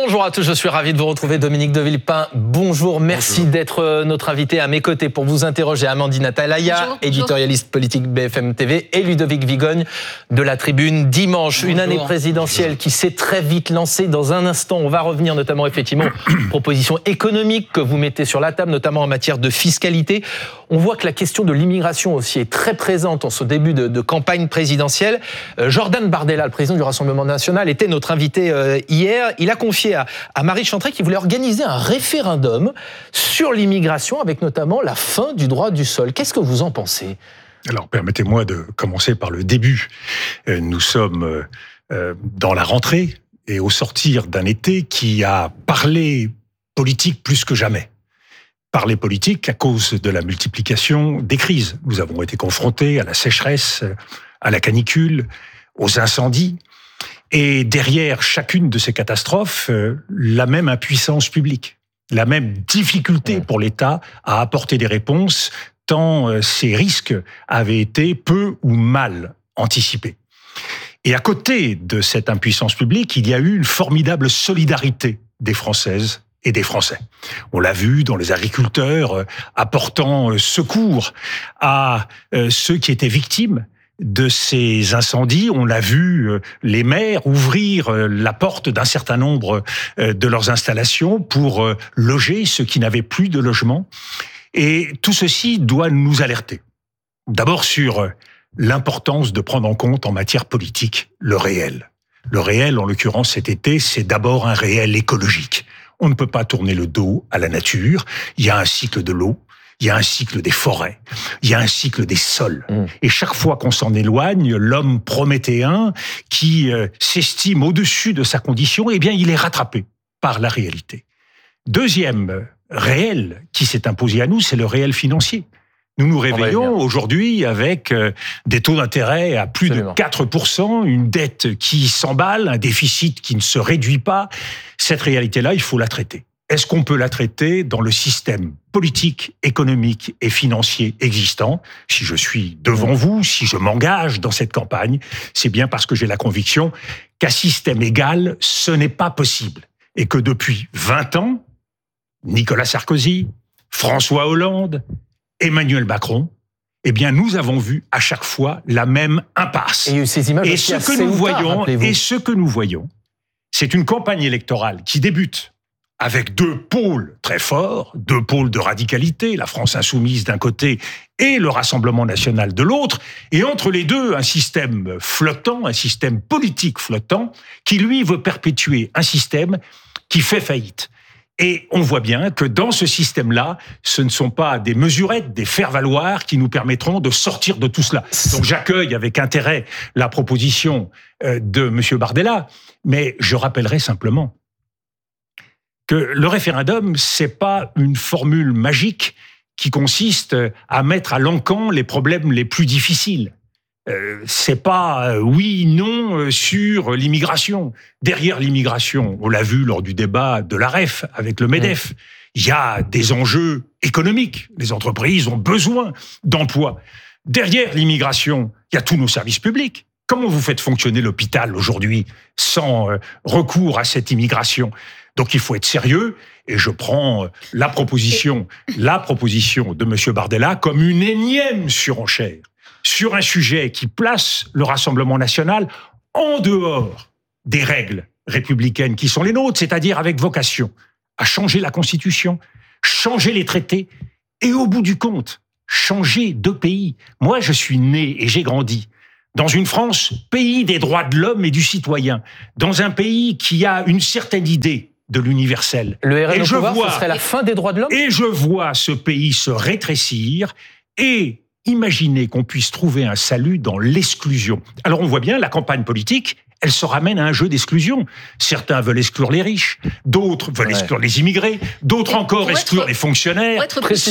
Bonjour à tous, je suis ravi de vous retrouver. Dominique de Villepin, bonjour. Merci d'être notre invité à mes côtés pour vous interroger. Amandine Atalaya, éditorialiste politique BFM TV, et Ludovic Vigogne de la Tribune. Dimanche, une année présidentielle qui s'est très vite lancée. Dans un instant, on va revenir notamment effectivement aux propositions économiques que vous mettez sur la table, notamment en matière de fiscalité. On voit que la question de l'immigration aussi est très présente en ce début de campagne présidentielle. Jordan Bardella, le président du Rassemblement national, était notre invité hier. Il a confié à Marie Chantrey qu'il voulait organiser un référendum sur l'immigration avec notamment la fin du droit du sol. Qu'est-ce que vous en pensez ? Alors, permettez-moi de commencer par le début. Nous sommes dans la rentrée et au sortir d'un été qui a parlé politique plus que jamais. Parler politique à cause de la multiplication des crises. Nous avons été confrontés à la sécheresse, à la canicule, aux incendies. Et derrière chacune de ces catastrophes, la même impuissance publique, la même difficulté pour l'État à apporter des réponses, tant ces risques avaient été peu ou mal anticipés. Et à côté de cette impuissance publique, il y a eu une formidable solidarité des Françaises et des Français. On l'a vu dans les agriculteurs apportant secours à ceux qui étaient victimes de ces incendies. On l'a vu les maires ouvrir la porte d'un certain nombre de leurs installations pour loger ceux qui n'avaient plus de logement. Et tout ceci doit nous alerter. D'abord sur l'importance de prendre en compte en matière politique le réel. Le réel, en l'occurrence cet été, c'est d'abord un réel écologique. On ne peut pas tourner le dos à la nature. Il y a un cycle de l'eau, il y a un cycle des forêts, il y a un cycle des sols. Et chaque fois qu'on s'en éloigne, l'homme prométhéen qui s'estime au-dessus de sa condition, eh bien, il est rattrapé par la réalité. Deuxième réel qui s'est imposé à nous, c'est le réel financier. Nous nous réveillons aujourd'hui avec des taux d'intérêt à plus de 4%, une dette qui s'emballe, un déficit qui ne se réduit pas. Cette réalité-là, il faut la traiter. Est-ce qu'on peut la traiter dans le système politique, économique et financier existant ? Si je suis devant vous, si je m'engage dans cette campagne, c'est bien parce que j'ai la conviction qu'à système égal, ce n'est pas possible. Et que depuis 20 ans, Nicolas Sarkozy, François Hollande, Emmanuel Macron, eh bien, nous avons vu à chaque fois la même impasse. Et ces images ce que nous voyons, c'est une campagne électorale qui débute avec deux pôles très forts, deux pôles de radicalité, la France insoumise d'un côté et le Rassemblement national de l'autre, et entre les deux, un système flottant, un système politique flottant, qui lui veut perpétuer un système qui fait faillite. Et on voit bien que dans ce système-là, ce ne sont pas des mesurettes, des faire-valoir qui nous permettront de sortir de tout cela. Donc j'accueille avec intérêt la proposition de M. Bardella, mais je rappellerai simplement que le référendum, c'est pas une formule magique qui consiste à mettre à l'encan les problèmes les plus difficiles. C'est pas oui, non sur l'immigration. Derrière l'immigration, on l'a vu lors du débat de l'AREF avec le MEDEF, il y a des enjeux économiques. Les entreprises ont besoin d'emplois. Derrière l'immigration, il y a tous nos services publics. Comment vous faites fonctionner l'hôpital aujourd'hui sans recours à cette immigration ? Donc il faut être sérieux, et je prends la proposition de M. Bardella comme une énième surenchère sur un sujet qui place le Rassemblement national en dehors des règles républicaines qui sont les nôtres, c'est-à-dire avec vocation à changer la Constitution, changer les traités, et au bout du compte, changer de pays. Moi, je suis né et j'ai grandi dans une France, pays des droits de l'homme et du citoyen, dans un pays qui a une certaine idée de l'universel. Le RN au pouvoir, ce serait la fin des droits de l'homme ? Et je vois ce pays se rétrécir, et imaginez qu'on puisse trouver un salut dans l'exclusion. Alors on voit bien, la campagne politique, elle se ramène à un jeu d'exclusion. Certains veulent exclure les riches, d'autres veulent exclure les immigrés, d'autres encore exclure les fonctionnaires.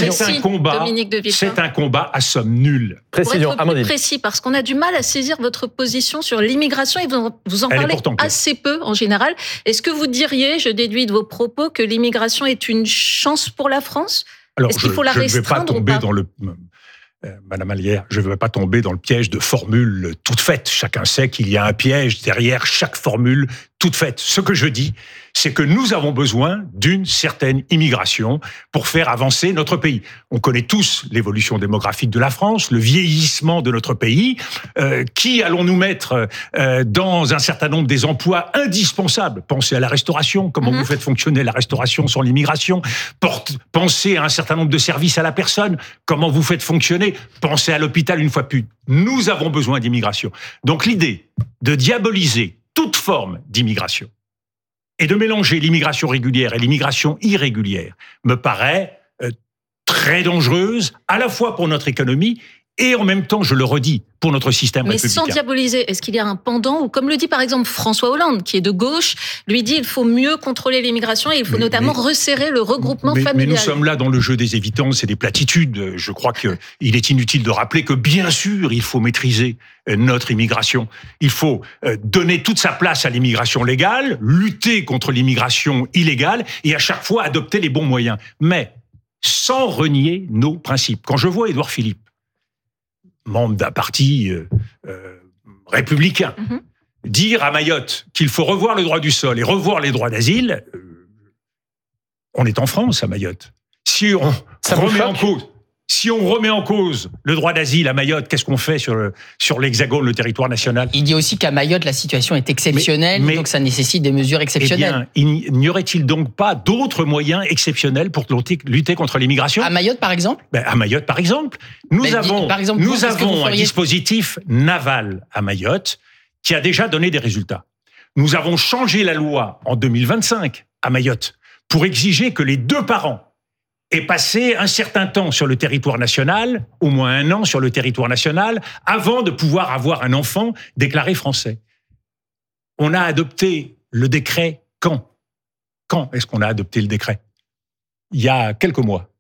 C'est un combat à somme nulle. Précision, pour être plus précis, parce qu'on a du mal à saisir votre position sur l'immigration, et vous en parlez assez peu en général. Est-ce que vous diriez, je déduis de vos propos, que l'immigration est une chance pour la France ? Alors, est-ce qu'il faut la restreindre ou pas ? Madame Allière, je ne veux pas tomber dans le piège de formules toutes faites. Chacun sait qu'il y a un piège derrière chaque formule toute faite. Ce que je dis, c'est que nous avons besoin d'une certaine immigration pour faire avancer notre pays. On connaît tous l'évolution démographique de la France, le vieillissement de notre pays. Qui allons-nous mettre dans un certain nombre des emplois indispensables? Pensez à la restauration. Comment vous faites fonctionner la restauration sans l'immigration? Pensez à un certain nombre de services à la personne. Comment vous faites fonctionner? Pensez à l'hôpital une fois de plus. Nous avons besoin d'immigration. Donc l'idée de diaboliser toute forme d'immigration et de mélanger l'immigration régulière et l'immigration irrégulière me paraît très dangereuse, à la fois pour notre économie et en même temps, je le redis, pour notre système républicain. Mais sans diaboliser, est-ce qu'il y a un pendant, ou comme le dit par exemple François Hollande, qui est de gauche, lui dit il faut mieux contrôler l'immigration et il faut notamment resserrer le regroupement familial. Mais nous sommes là dans le jeu des évidences et des platitudes. Je crois qu'il est inutile de rappeler que bien sûr, il faut maîtriser notre immigration. Il faut donner toute sa place à l'immigration légale, lutter contre l'immigration illégale et à chaque fois adopter les bons moyens. Mais sans renier nos principes. Quand je vois Édouard Philippe, membre d'un parti républicain, dire à Mayotte qu'il faut revoir le droit du sol et revoir les droits d'asile, on est en France à Mayotte. Si on remet en cause le droit d'asile à Mayotte, qu'est-ce qu'on fait sur l'Hexagone, le territoire national? Il dit aussi qu'à Mayotte, la situation est exceptionnelle, donc ça nécessite des mesures exceptionnelles. Eh bien, n'y aurait-il donc pas d'autres moyens exceptionnels pour lutter contre l'immigration? À Mayotte, par exemple? À Mayotte, par exemple. Nous avons un dispositif naval à Mayotte qui a déjà donné des résultats. Nous avons changé la loi en 2025 à Mayotte pour exiger que les deux parents et passer un certain temps sur le territoire national, au moins 1 an sur le territoire national, avant de pouvoir avoir un enfant déclaré français. On a adopté le décret quand? Quand est-ce qu'on a adopté le décret? Il y a quelques mois.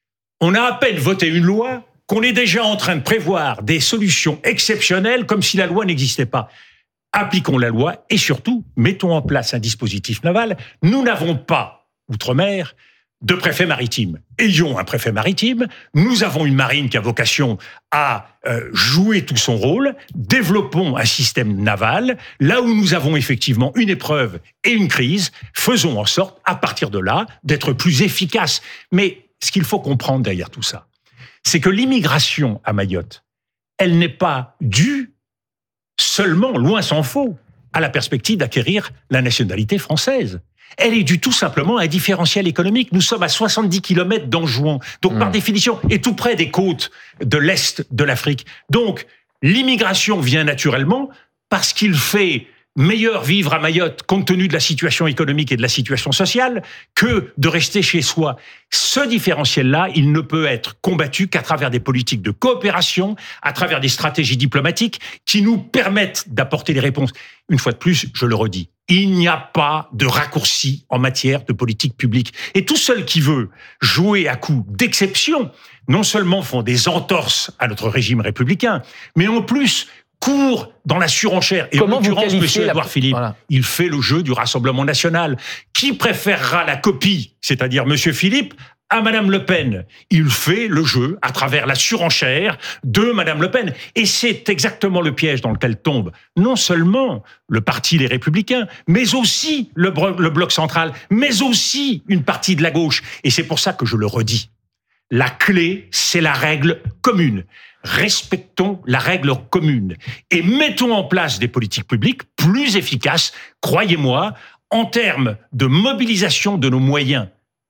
On a à peine voté une loi qu'on est déjà en train de prévoir des solutions exceptionnelles comme si la loi n'existait pas. Appliquons la loi et surtout, mettons en place un dispositif naval. Nous n'avons pas, outre-mer, de préfet maritime. Ayons un préfet maritime, nous avons une marine qui a vocation à jouer tout son rôle, développons un système naval, là où nous avons effectivement une épreuve et une crise, faisons en sorte, à partir de là, d'être plus efficaces. Mais ce qu'il faut comprendre derrière tout ça, c'est que l'immigration à Mayotte, elle n'est pas due seulement, loin s'en faut, à la perspective d'acquérir la nationalité française. Elle est due tout simplement à un différentiel économique. Nous sommes à 70 km d'Anjouan, donc par définition, et tout près des côtes de l'Est de l'Afrique. Donc, l'immigration vient naturellement parce qu'il fait meilleur vivre à Mayotte compte tenu de la situation économique et de la situation sociale que de rester chez soi. Ce différentiel-là, il ne peut être combattu qu'à travers des politiques de coopération, à travers des stratégies diplomatiques qui nous permettent d'apporter des réponses. Une fois de plus, je le redis, il n'y a pas de raccourci en matière de politique publique. Et tout seul qui veut jouer à coup d'exception, non seulement font des entorses à notre régime républicain, mais en plus court dans la surenchère. Et comment en l'occurrence, M. Édouard Philippe, il fait le jeu du Rassemblement national. Qui préférera la copie, c'est-à-dire M. Philippe, à Mme Le Pen? Il fait le jeu à travers la surenchère de Mme Le Pen. Et c'est exactement le piège dans lequel tombe non seulement le parti Les Républicains, mais aussi le bloc central, mais aussi une partie de la gauche. Et c'est pour ça que je le redis. La clé, c'est la règle commune. Respectons la règle commune et mettons en place des politiques publiques plus efficaces, croyez-moi, en termes de mobilisation de nos moyens,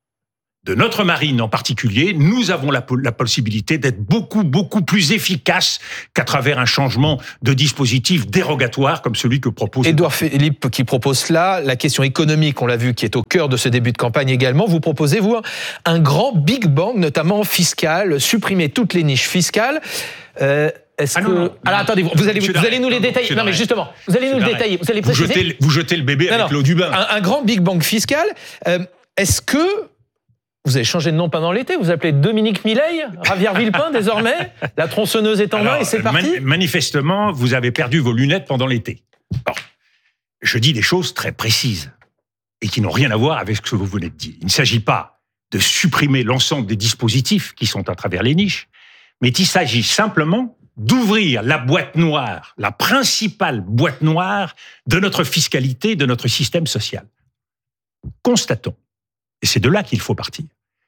de notre marine en particulier. Nous avons la possibilité d'être beaucoup plus efficaces qu'à travers un changement de dispositif dérogatoire comme celui que propose Édouard Philippe qui propose cela. La question économique, on l'a vu, qui est au cœur de ce début de campagne également. Vous proposez, vous, un grand Big Bang, notamment fiscal, supprimer toutes les niches fiscales. Est-ce que... non. Alors attendez, vous allez nous les détailler. Non mais justement, vous allez nous le détailler. Vous allez préciser. Vous jetez le bébé avec l'eau du bain. Un grand Big Bang fiscal. Est-ce que vous avez changé de nom pendant l'été? Vous appelez Dominique Mileille, Ravière-Villepin désormais? La tronçonneuse est en main et c'est parti? Manifestement, vous avez perdu vos lunettes pendant l'été. Alors, je dis des choses très précises et qui n'ont rien à voir avec ce que vous venez de dire. Il ne s'agit pas de supprimer l'ensemble des dispositifs qui sont à travers les niches, mais il s'agit simplement d'ouvrir la boîte noire, la principale boîte noire de notre fiscalité, de notre système social. Constatons, et c'est de là qu'il faut partir,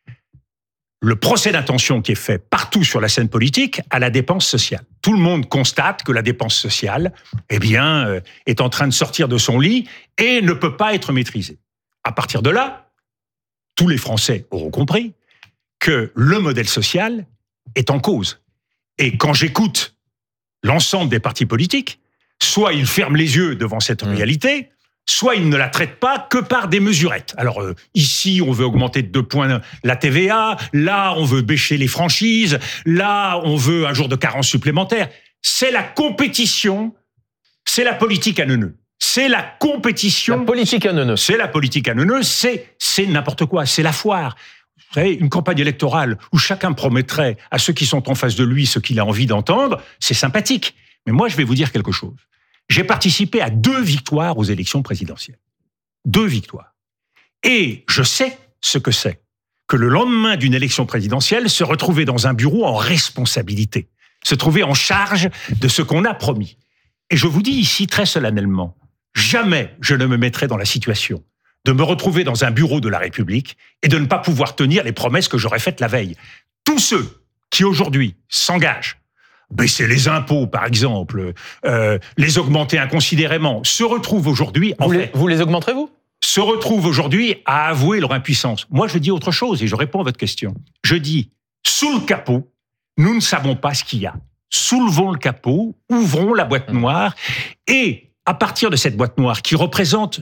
le procès d'intention qui est fait partout sur la scène politique à la dépense sociale. Tout le monde constate que la dépense sociale, est en train de sortir de son lit et ne peut pas être maîtrisée. À partir de là, tous les Français auront compris que le modèle social est en cause. Et quand j'écoute l'ensemble des partis politiques, soit ils ferment les yeux devant cette réalité, soit ils ne la traitent pas que par des mesurettes. Alors ici, on veut augmenter de 2 points la TVA, là, on veut bêcher les franchises, là, on veut un jour de carence supplémentaire. C'est la compétition, c'est la politique à neuneux. C'est la compétition. La politique à neuneux. C'est la politique à neuneux, c'est n'importe quoi, c'est la foire. Vous savez, une campagne électorale où chacun promettrait à ceux qui sont en face de lui ce qu'il a envie d'entendre, c'est sympathique. Mais moi, je vais vous dire quelque chose. J'ai participé à 2 victoires aux élections présidentielles. 2 victoires. Et je sais ce que c'est que le lendemain d'une élection présidentielle, se retrouver dans un bureau en responsabilité, se trouver en charge de ce qu'on a promis. Et je vous dis ici très solennellement, jamais je ne me mettrai dans la situation de me retrouver dans un bureau de la République et de ne pas pouvoir tenir les promesses que j'aurais faites la veille. Tous ceux qui aujourd'hui s'engagent, baisser les impôts par exemple, les augmenter inconsidérément, se retrouvent aujourd'hui... Vous les augmenterez vous ? Se retrouvent aujourd'hui à avouer leur impuissance. Moi je dis autre chose et je réponds à votre question. Je dis, sous le capot, nous ne savons pas ce qu'il y a. Soulevons le capot, ouvrons la boîte noire et à partir de cette boîte noire qui représente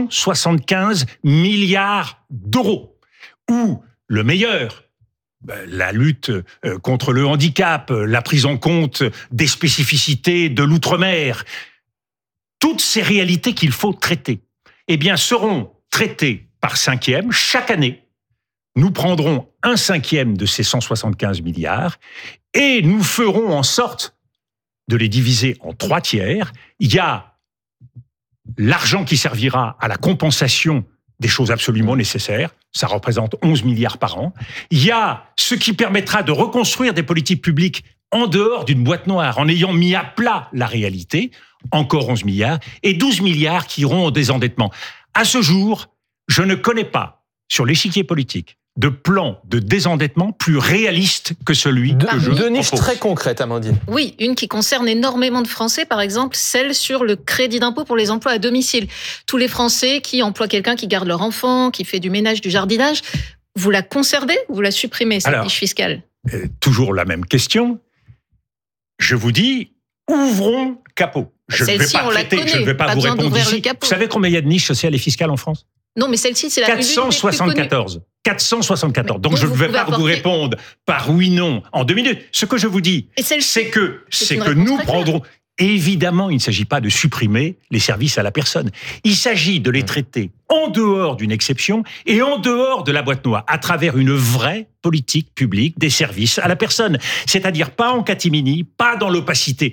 175 milliards d'euros, ou le meilleur, la lutte contre le handicap, la prise en compte des spécificités de l'outre-mer, toutes ces réalités qu'il faut traiter, seront traitées par cinquième chaque année. Nous prendrons 1/5 de ces 175 milliards et nous ferons en sorte de les diviser en 3/3. Il y a l'argent qui servira à la compensation des choses absolument nécessaires, ça représente 11 milliards par an. Il y a ce qui permettra de reconstruire des politiques publiques en dehors d'une boîte noire, en ayant mis à plat la réalité, encore 11 milliards, et 12 milliards qui iront au désendettement. À ce jour, je ne connais pas, sur l'échiquier politique, de plan de désendettement plus réaliste que celui que je propose. Deux niches très concrètes, Amandine. Oui, une qui concerne énormément de Français, par exemple, celle sur le crédit d'impôt pour les emplois à domicile. Tous les Français qui emploient quelqu'un qui garde leur enfant, qui fait du ménage, du jardinage, vous la conservez ou vous la supprimez, cette niche fiscale ? Toujours la même question. Je vous dis, ouvrons capot. Je ne vais pas vous répondre ici. Vous savez combien il y a de niches sociales et fiscales en France ? Non, mais celle-ci, c'est la 474. 474. Donc, je ne vais pas vous répondre par oui, non en 2 minutes. Ce que je vous dis, c'est que nous prendrons... Évidemment, il ne s'agit pas de supprimer les services à la personne. Il s'agit de les traiter en dehors d'une exception et en dehors de la boîte noire, à travers une vraie politique publique des services à la personne. C'est-à-dire pas en catimini, pas dans l'opacité.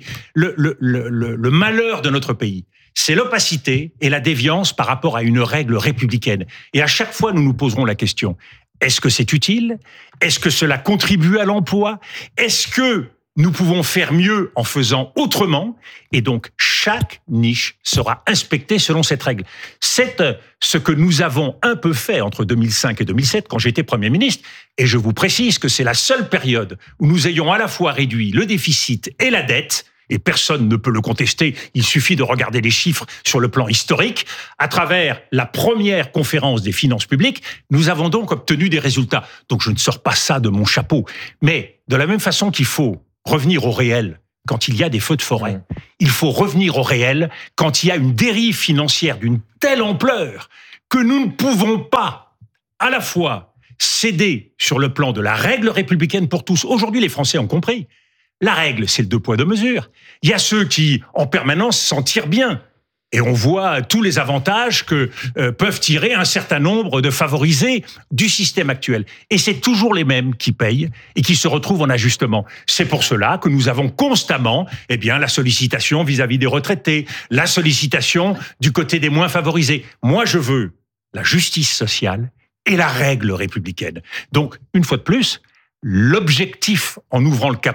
Le malheur de notre pays, c'est l'opacité et la déviance par rapport à une règle républicaine. Et à chaque fois, nous nous poserons la question, est-ce que c'est utile ? Est-ce que cela contribue à l'emploi ? Est-ce que nous pouvons faire mieux en faisant autrement ? Et donc, chaque niche sera inspectée selon cette règle. C'est ce que nous avons un peu fait entre 2005 et 2007, quand j'étais Premier ministre. Et je vous précise que c'est la seule période où nous ayons à la fois réduit le déficit et la dette, et personne ne peut le contester, il suffit de regarder les chiffres sur le plan historique. À travers la première conférence des finances publiques, nous avons donc obtenu des résultats. Donc je ne sors pas ça de mon chapeau. Mais de la même façon qu'il faut revenir au réel quand il y a des feux de forêt, il faut revenir au réel quand il y a une dérive financière d'une telle ampleur que nous ne pouvons pas à la fois céder sur le plan de la règle républicaine pour tous. Aujourd'hui, les Français ont compris. La règle, c'est le 2 poids 2 mesures. Il y a ceux qui, en permanence, s'en tirent bien. Et on voit tous les avantages que peuvent tirer un certain nombre de favorisés du système actuel. Et c'est toujours les mêmes qui payent et qui se retrouvent en ajustement. C'est pour cela que nous avons constamment la sollicitation vis-à-vis des retraités, la sollicitation du côté des moins favorisés. Moi, je veux la justice sociale et la règle républicaine. Donc, une fois de plus, l'objectif, en ouvrant le capot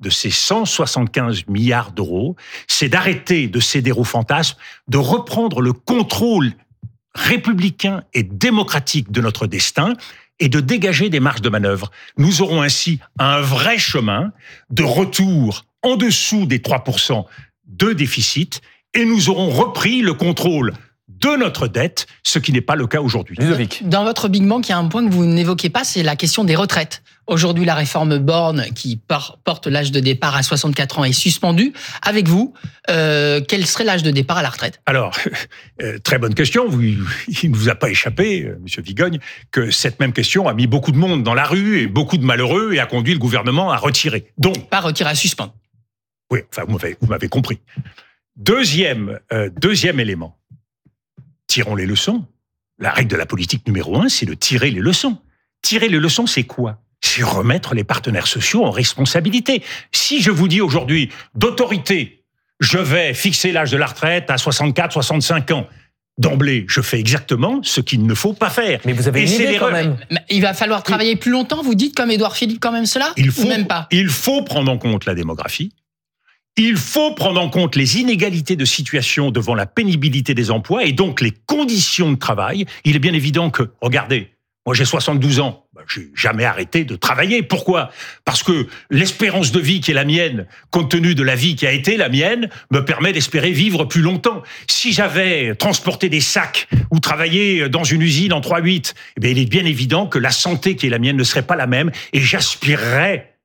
de ces 175 milliards d'euros, c'est d'arrêter de céder au fantasme, de reprendre le contrôle républicain et démocratique de notre destin et de dégager des marges de manœuvre. Nous aurons ainsi un vrai chemin de retour en dessous des 3% de déficit et nous aurons repris le contrôle de notre dette, ce qui n'est pas le cas aujourd'hui. Ludovic. Dans votre Big Bang, il y a un point que vous n'évoquez pas, c'est la question des retraites. Aujourd'hui, la réforme Borne, qui porte l'âge de départ à 64 ans, est suspendue. Avec vous, quel serait l'âge de départ à la retraite ? Alors, très bonne question. Il ne vous a pas échappé, Monsieur Vigogne, que cette même question a mis beaucoup de monde dans la rue et beaucoup de malheureux et a conduit le gouvernement à retirer. Donc, pas retirer, à suspendre. Oui, enfin, vous m'avez compris. Deuxième élément. Tirons les leçons. La règle de la politique numéro 1, c'est de tirer les leçons. Tirer les leçons, c'est quoi ? C'est remettre les partenaires sociaux en responsabilité. Si je vous dis aujourd'hui, d'autorité, je vais fixer l'âge de la retraite à 64, 65 ans, d'emblée, je fais exactement ce qu'il ne faut pas faire. Mais vous avez une idée quand même. Il va falloir travailler plus longtemps, vous dites, comme Édouard Philippe, quand même cela ? Ou même pas ? Il faut prendre en compte la démographie. Il faut prendre en compte les inégalités de situation devant la pénibilité des emplois et donc les conditions de travail. Il est bien évident que, regardez, moi j'ai 72 ans, j'ai jamais arrêté de travailler. Pourquoi ? Parce que l'espérance de vie qui est la mienne, compte tenu de la vie qui a été la mienne, me permet d'espérer vivre plus longtemps. Si j'avais transporté des sacs ou travaillé dans une usine en 3-8, eh bien, il est bien évident que la santé qui est la mienne ne serait pas la même et j'aspirerais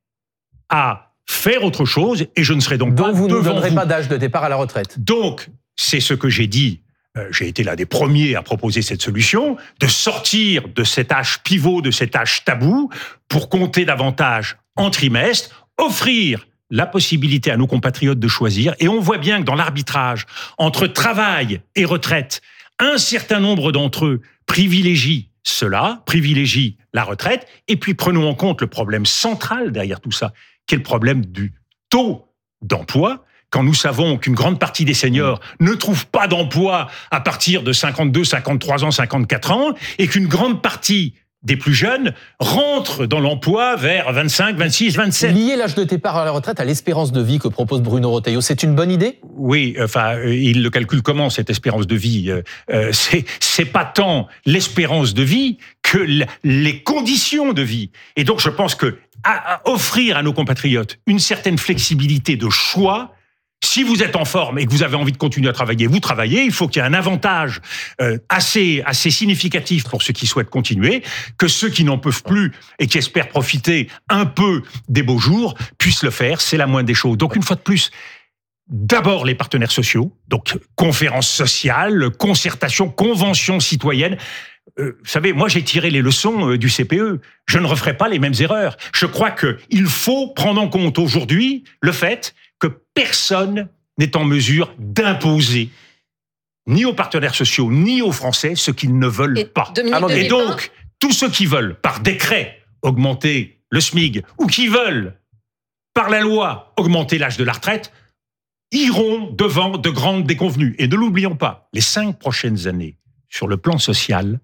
à faire autre chose et je ne serai donc pas devant vous. Donc vous ne donnerez pas d'âge de départ à la retraite. Donc, c'est ce que j'ai dit. J'ai été l'un des premiers à proposer cette solution, de sortir de cet âge pivot, de cet âge tabou, pour compter davantage en trimestre, offrir la possibilité à nos compatriotes de choisir. Et on voit bien que dans l'arbitrage entre travail et retraite, un certain nombre d'entre eux privilégient cela, privilégient la retraite, et puis prenons en compte le problème central derrière tout ça, qui est le problème du taux d'emploi, quand nous savons qu'une grande partie des seniors ne trouvent pas d'emploi à partir de 52, 53 ans, 54 ans, et qu'une grande partie des plus jeunes rentrent dans l'emploi vers 25, 26, 27. Lier l'âge de départ à la retraite à l'espérance de vie que propose Bruno Retailleau, c'est une bonne idée ? Oui, enfin, il le calcule comment, cette espérance de vie ? C'est pas tant l'espérance de vie que les conditions de vie. Et donc, je pense que à offrir à nos compatriotes une certaine flexibilité de choix. Si vous êtes en forme et que vous avez envie de continuer à travailler, vous travaillez. Il faut qu'il y ait un avantage assez significatif pour ceux qui souhaitent continuer, que ceux qui n'en peuvent plus et qui espèrent profiter un peu des beaux jours puissent le faire. C'est la moindre des choses. Donc, une fois de plus, d'abord les partenaires sociaux, donc conférences sociales, concertation, conventions citoyennes. Vous savez, moi j'ai tiré les leçons du CPE. Je ne referai pas les mêmes erreurs. Je crois qu'il faut prendre en compte aujourd'hui le fait que personne n'est en mesure d'imposer ni aux partenaires sociaux, ni aux Français ce qu'ils ne veulent pas. Et donc, tous ceux qui veulent, par décret, augmenter le SMIC, ou qui veulent, par la loi, augmenter l'âge de la retraite, iront devant de grandes déconvenues. Et ne l'oublions pas, les 5 prochaines années, sur le plan social,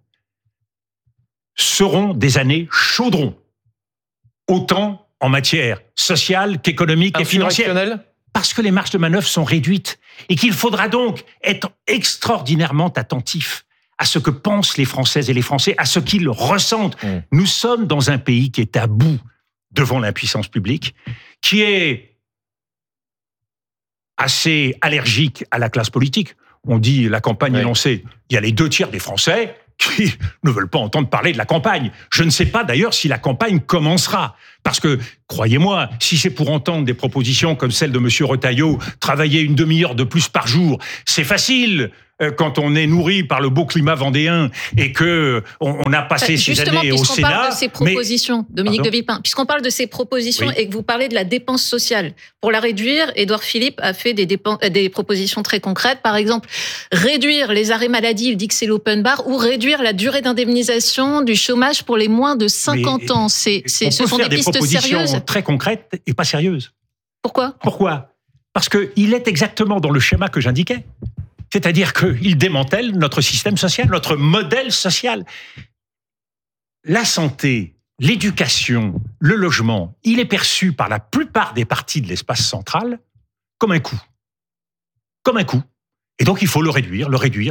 seront des années chaudrons, autant en matière sociale qu'économique et financière. Parce que les marges de manœuvre sont réduites et qu'il faudra donc être extraordinairement attentif à ce que pensent les Françaises et les Français, à ce qu'ils ressentent. Nous sommes dans un pays qui est à bout devant l'impuissance publique, qui est assez allergique à la classe politique. On dit la campagne est lancée. Il y a les 2 tiers des Français qui ne veulent pas entendre parler de la campagne. Je ne sais pas d'ailleurs si la campagne commencera. Parce que, croyez-moi, si c'est pour entendre des propositions comme celle de M. Retailleau, travailler une demi-heure de plus par jour, c'est facile quand on est nourri par le beau climat vendéen et que on a passé ces années au Sénat. Puisqu'on parle de ces propositions, Dominique de Villepin, puisqu'on parle de ces propositions et que vous parlez de la dépense sociale, pour la réduire, Édouard Philippe a fait des propositions très concrètes. Par exemple, réduire les arrêts maladie, il dit que c'est l'open bar, ou réduire la durée d'indemnisation du chômage pour les moins de 50 ans. Ce sont des pistes sérieuses. Très concrètes et pas sérieuses. Pourquoi ? Parce qu'il est exactement dans le schéma que j'indiquais. C'est-à-dire qu'il démantèle notre système social, notre modèle social. La santé l'éducation, le logement, il est perçu par la plupart des partis de l'espace central comme un coût. Comme un coût. Et donc, il faut le réduire.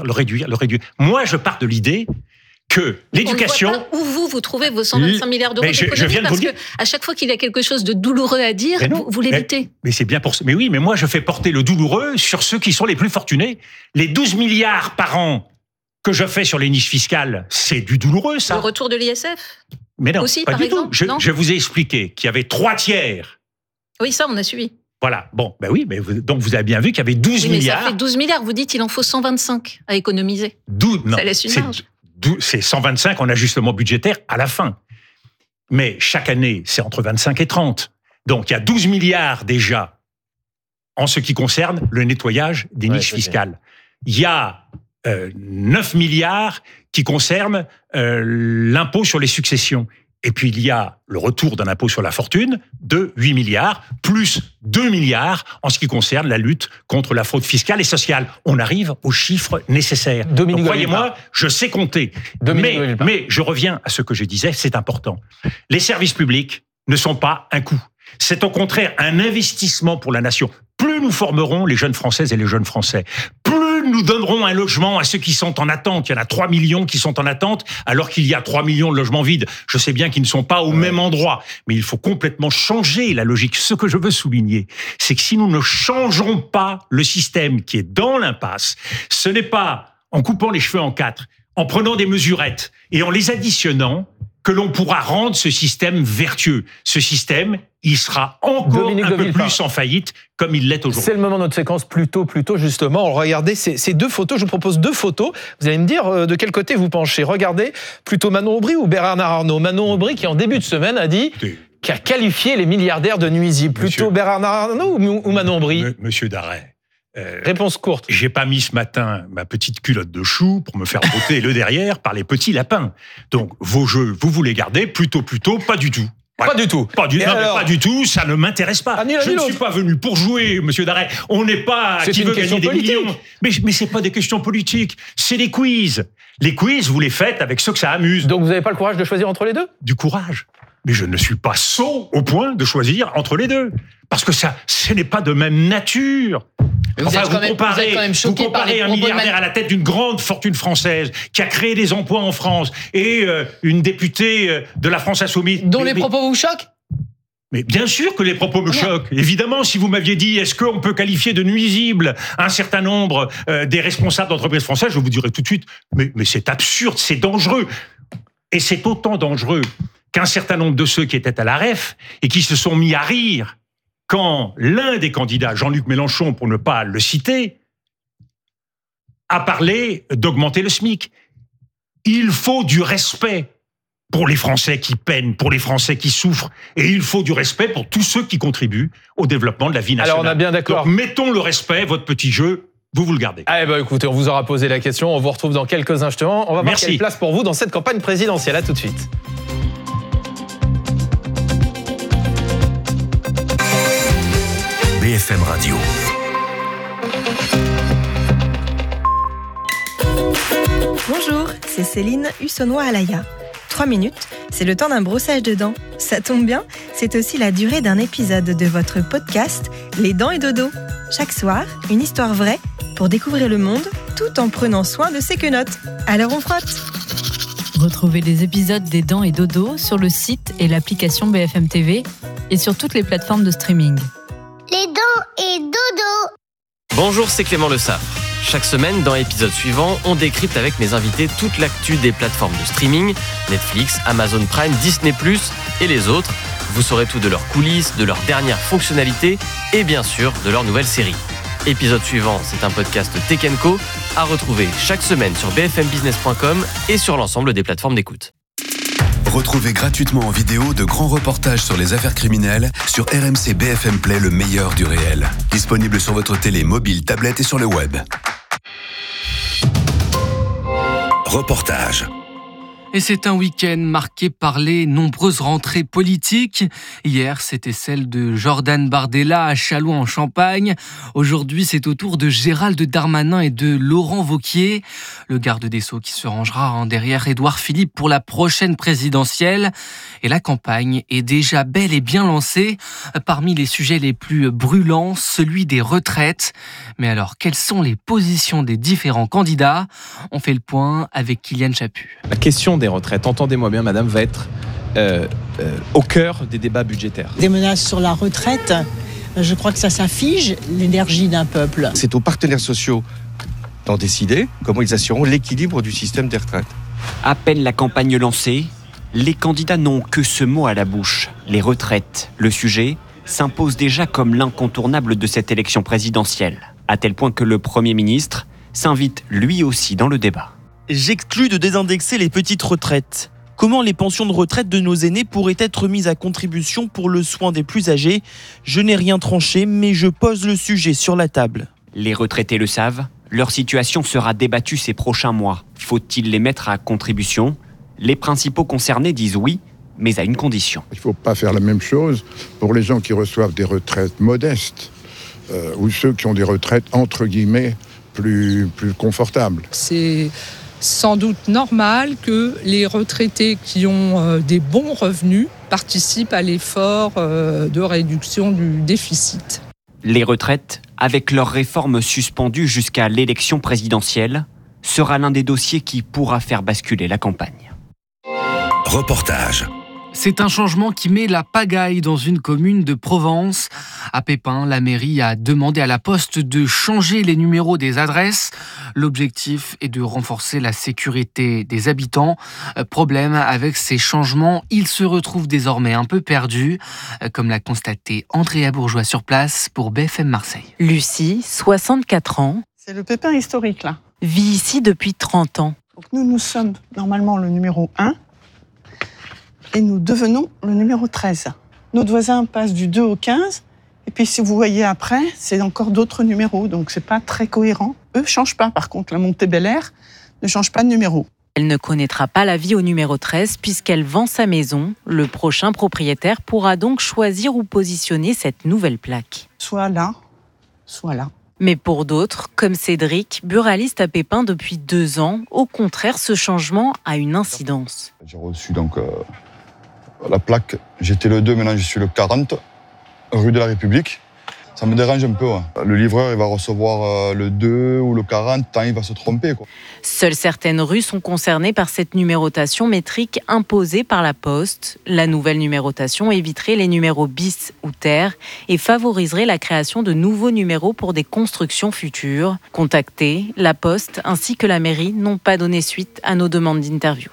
Moi, je pars de l'idée que l'éducation... On ne voit pas où vous trouvez vos 125 milliards d'euros d'économie, parce qu'à chaque fois qu'il y a quelque chose de douloureux à dire, vous l'évitez. Mais c'est bien pour ça. Mais oui, mais moi, je fais porter le douloureux sur ceux qui sont les plus fortunés. Les 12 milliards par an que je fais sur les niches fiscales, c'est du douloureux, ça. Le retour de l'ISF mais non, aussi, pas par du exemple, tout. Je vous ai expliqué qu'il y avait 3/3. Oui, ça, on a suivi. Voilà. Bon, ben oui, mais donc vous avez bien vu qu'il y avait 12 milliards. Ça fait 12 milliards. Vous dites qu'il en faut 125 à économiser. Non, ça laisse une marge. C'est 125 en ajustement budgétaire à la fin. Mais chaque année, c'est entre 25 et 30. Donc, il y a 12 milliards déjà en ce qui concerne le nettoyage des niches fiscales. Il y a 9 milliards qui concernent l'impôt sur les successions. Et puis, il y a le retour d'un impôt sur la fortune de 8 milliards, plus 2 milliards en ce qui concerne la lutte contre la fraude fiscale et sociale. On arrive aux chiffres nécessaires. Donc, croyez-moi, je sais compter. Mais je reviens à ce que je disais, c'est important. Les services publics ne sont pas un coût. C'est au contraire un investissement pour la nation. Plus nous formerons les jeunes Françaises et les jeunes Français, plus nous donnerons un logement à ceux qui sont en attente. Il y en a 3 millions qui sont en attente, alors qu'il y a 3 millions de logements vides. Je sais bien qu'ils ne sont pas au même endroit, mais il faut complètement changer la logique. Ce que je veux souligner, c'est que si nous ne changeons pas le système qui est dans l'impasse, ce n'est pas en coupant les cheveux en 4, en prenant des mesurettes et en les additionnant, que l'on pourra rendre ce système vertueux. Ce système, il sera encore un peu plus en faillite, comme il l'est aujourd'hui. C'est le moment de notre séquence plutôt, justement. Regardez ces 2 photos. Je vous propose 2 photos. Vous allez me dire de quel côté vous penchez. Regardez, plutôt Manon Aubry ou Bernard Arnault. Manon Aubry qui, en début de semaine, qui a qualifié les milliardaires de nuisibles. Plutôt Bernard Arnault ou Manon Aubry? Monsieur Darret. Réponse courte. J'ai pas mis ce matin ma petite culotte de chou pour me faire botter le derrière par les petits lapins. Donc, vos jeux, vous les gardez plutôt, pas du tout. Voilà. Pas du tout. Pas du tout, ça ne m'intéresse pas. Je ne suis pas venu pour jouer, monsieur Darret. On n'est pas qui veut gagner des millions. Mais c'est pas des questions politiques, c'est des quiz. Les quiz, vous les faites avec ceux que ça amuse. Donc vous n'avez pas le courage de choisir entre les deux? Du courage. Mais je ne suis pas sot au point de choisir entre les deux. Parce que ce n'est pas de même nature. Vous comparez un milliardaire à la tête d'une grande fortune française qui a créé des emplois en France et une députée de la France Insoumise. Dont les propos vous choquent? Mais bien sûr que les propos me choquent. Évidemment, si vous m'aviez dit est-ce qu'on peut qualifier de nuisible un certain nombre des responsables d'entreprises françaises, je vous dirais tout de suite mais c'est absurde, c'est dangereux. Et c'est autant dangereux qu'un certain nombre de ceux qui étaient à la REF et qui se sont mis à rire quand l'un des candidats, Jean-Luc Mélenchon, pour ne pas le citer, a parlé d'augmenter le SMIC. Il faut du respect pour les Français qui peinent, pour les Français qui souffrent, et il faut du respect pour tous ceux qui contribuent au développement de la vie nationale. Alors on a bien d'accord. Donc mettons le respect, votre petit jeu, vous le gardez. Écoutez, on vous aura posé la question, on vous retrouve dans quelques instants. On va voir quelle place pour vous dans cette campagne présidentielle. À tout de suite. BFM Radio. Bonjour, c'est Céline Hussonnois-Alaya. 3 minutes, c'est le temps d'un brossage de dents. Ça tombe bien, c'est aussi la durée d'un épisode de votre podcast Les Dents et Dodo. Chaque soir, une histoire vraie pour découvrir le monde tout en prenant soin de ses quenottes. Alors on frotte. Retrouvez les épisodes des Dents et Dodo sur le site et l'application BFM TV et sur toutes les plateformes de streaming. Les Dents et Dodo. Bonjour, c'est Clément Le Saffre. Chaque semaine, dans l'épisode suivant, on décrypte avec mes invités toute l'actu des plateformes de streaming, Netflix, Amazon Prime, Disney+, et les autres. Vous saurez tout de leurs coulisses, de leurs dernières fonctionnalités et bien sûr de leurs nouvelles séries. Épisode suivant, c'est un podcast Tech & Co à retrouver chaque semaine sur bfmbusiness.com et sur l'ensemble des plateformes d'écoute. Retrouvez gratuitement en vidéo de grands reportages sur les affaires criminelles sur RMC BFM Play, le meilleur du réel. Disponible sur votre télé, mobile, tablette et sur le web. Reportage. Et c'est un week-end marqué par les nombreuses rentrées politiques. Hier, c'était celle de Jordan Bardella à Châlons en Champagne. Aujourd'hui, c'est au tour de Gérald Darmanin et de Laurent Wauquiez. Le garde des Sceaux qui se rangera derrière Édouard Philippe pour la prochaine présidentielle. Et la campagne est déjà bel et bien lancée. Parmi les sujets les plus brûlants, celui des retraites. Mais alors, quelles sont les positions des différents candidats ? On fait le point avec Kylian Chaput. La question des retraites, entendez-moi bien madame, va être au cœur des débats budgétaires. Des menaces sur la retraite, je crois que ça fige l'énergie d'un peuple. C'est aux partenaires sociaux d'en décider comment ils assureront l'équilibre du système des retraites. À peine la campagne lancée, les candidats n'ont que ce mot à la bouche, les retraites. Le sujet s'impose déjà comme l'incontournable de cette élection présidentielle, à tel point que le Premier ministre s'invite lui aussi dans le débat. J'exclus de désindexer les petites retraites. Comment les pensions de retraite de nos aînés pourraient être mises à contribution pour le soin des plus âgés ? Je n'ai rien tranché, mais je pose le sujet sur la table. Les retraités le savent, leur situation sera débattue ces prochains mois. Faut-il les mettre à contribution ? Les principaux concernés disent oui, mais à une condition. Il ne faut pas faire la même chose pour les gens qui reçoivent des retraites modestes ou ceux qui ont des retraites entre guillemets plus confortables. C'est sans doute normal que les retraités qui ont des bons revenus participent à l'effort de réduction du déficit. Les retraites, avec leur réforme suspendue jusqu'à l'élection présidentielle, sera l'un des dossiers qui pourra faire basculer la campagne. Reportage. C'est un changement qui met la pagaille dans une commune de Provence. À Pépin, la mairie a demandé à la Poste de changer les numéros des adresses. L'objectif est de renforcer la sécurité des habitants. Problème avec ces changements, ils se retrouvent désormais un peu perdus, comme l'a constaté Andrea Bourgeois sur place pour BFM Marseille. Lucie, 64 ans. C'est le Pépin historique là. Vit ici depuis 30 ans. Donc nous sommes normalement le numéro 1. Et nous devenons le numéro 13. Notre voisin passe du 2 au 15. Et puis, si vous voyez après, c'est encore d'autres numéros. Donc, c'est pas très cohérent. Eux ne changent pas. Par contre, la montée Bel Air ne change pas de numéro. Elle ne connaîtra pas la vie au numéro 13 puisqu'elle vend sa maison. Le prochain propriétaire pourra donc choisir où positionner cette nouvelle plaque. Soit là, soit là. Mais pour d'autres, comme Cédric, buraliste à Pépin depuis 2 ans, au contraire, ce changement a une incidence. J'ai reçu donc la plaque, j'étais le 2, maintenant je suis le 40, rue de la République. Ça me dérange un peu. Ouais. Le livreur, il va recevoir le 2 ou le 40, tant il va se tromper. Quoi. Seules certaines rues sont concernées par cette numérotation métrique imposée par la Poste. La nouvelle numérotation éviterait les numéros bis ou terre et favoriserait la création de nouveaux numéros pour des constructions futures. Contactés, la Poste ainsi que la mairie n'ont pas donné suite à nos demandes d'interview.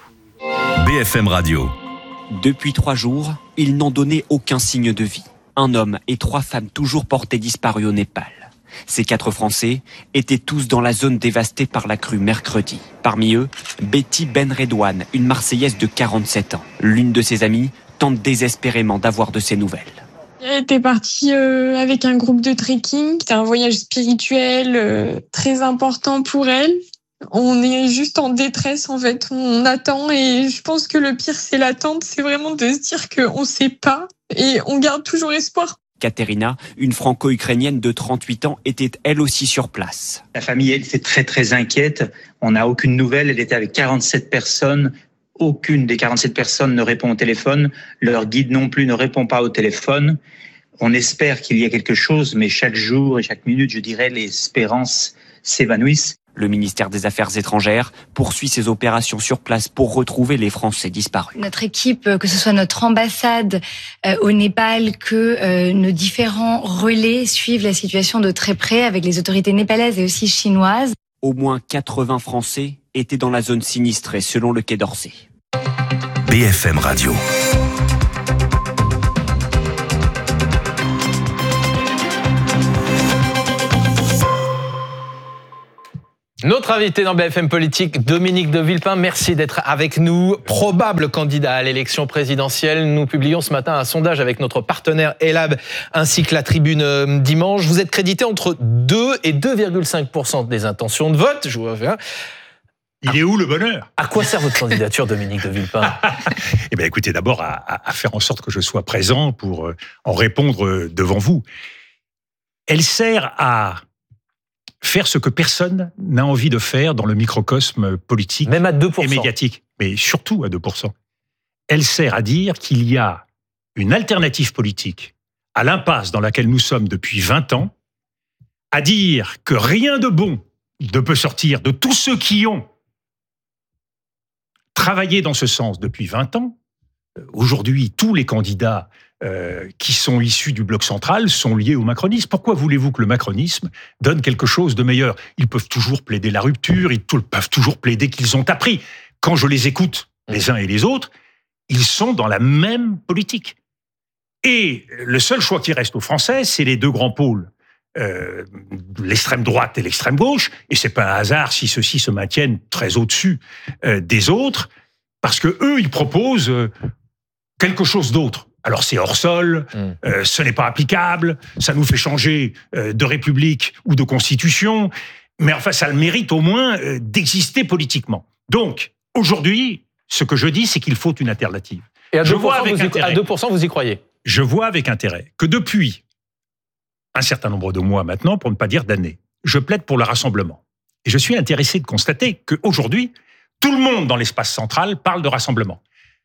BFM Radio. Depuis 3 jours, ils n'ont donné aucun signe de vie. Un homme et 3 femmes toujours portés disparus au Népal. Ces 4 Français étaient tous dans la zone dévastée par la crue mercredi. Parmi eux, Betty Benredouane, une Marseillaise de 47 ans. L'une de ses amies tente désespérément d'avoir de ses nouvelles. Elle était partie avec un groupe de trekking. C'était un voyage spirituel très important pour elle. On est juste en détresse en fait, on attend et je pense que le pire c'est l'attente, c'est vraiment de se dire qu'on ne sait pas et on garde toujours espoir. Katerina, une franco-ukrainienne de 38 ans, était elle aussi sur place. La famille elle, c'est très inquiète, on n'a aucune nouvelle, elle était avec 47 personnes, aucune des 47 personnes ne répond au téléphone, leur guide non plus ne répond pas au téléphone. On espère qu'il y a quelque chose, mais chaque jour et chaque minute, je dirais, les espérances s'évanouissent. Le ministère des Affaires étrangères poursuit ses opérations sur place pour retrouver les Français disparus. Notre équipe, que ce soit notre ambassade au Népal, que nos différents relais suivent la situation de très près avec les autorités népalaises et aussi chinoises. Au moins 80 Français étaient dans la zone sinistrée selon le Quai d'Orsay. BFM Radio. Notre invité dans BFM Politique, Dominique de Villepin, merci d'être avec nous. Probable candidat à l'élection présidentielle. Nous publions ce matin un sondage avec notre partenaire Elab ainsi que la Tribune dimanche. Vous êtes crédité entre 2 et 2,5% des intentions de vote. Je vous reviens. Il est où le bonheur ? À quoi sert votre candidature, Dominique de Villepin ? Eh bien, écoutez, d'abord à faire en sorte que je sois présent pour en répondre devant vous. Elle sert à faire ce que personne n'a envie de faire dans le microcosme politique même à 2%. Et médiatique, mais surtout à 2%. Elle sert à dire qu'il y a une alternative politique à l'impasse dans laquelle nous sommes depuis 20 ans, à dire que rien de bon ne peut sortir de tous ceux qui ont travaillé dans ce sens depuis 20 ans. Aujourd'hui, tous les candidats qui sont issus du bloc central sont liés au macronisme. Pourquoi voulez-vous que le macronisme donne quelque chose de meilleur ? Ils peuvent toujours plaider la rupture, ils peuvent toujours plaider qu'ils ont appris. Quand je les écoute, les uns et les autres, ils sont dans la même politique. Et le seul choix qui reste aux Français, c'est les deux grands pôles, l'extrême droite et l'extrême gauche. Et c'est pas un hasard si ceux-ci se maintiennent très au-dessus des autres, parce que eux, ils proposent quelque chose d'autre. Alors c'est hors sol, ce n'est pas applicable, ça nous fait changer de république ou de constitution, mais enfin ça a le mérite au moins d'exister politiquement. Donc aujourd'hui, ce que je dis, c'est qu'il faut une alternative. Et à 2%, vous y croyez ? Je vois avec intérêt que depuis un certain nombre de mois maintenant, pour ne pas dire d'années, je plaide pour le rassemblement. Et je suis intéressé de constater qu'aujourd'hui, tout le monde dans l'espace central parle de rassemblement.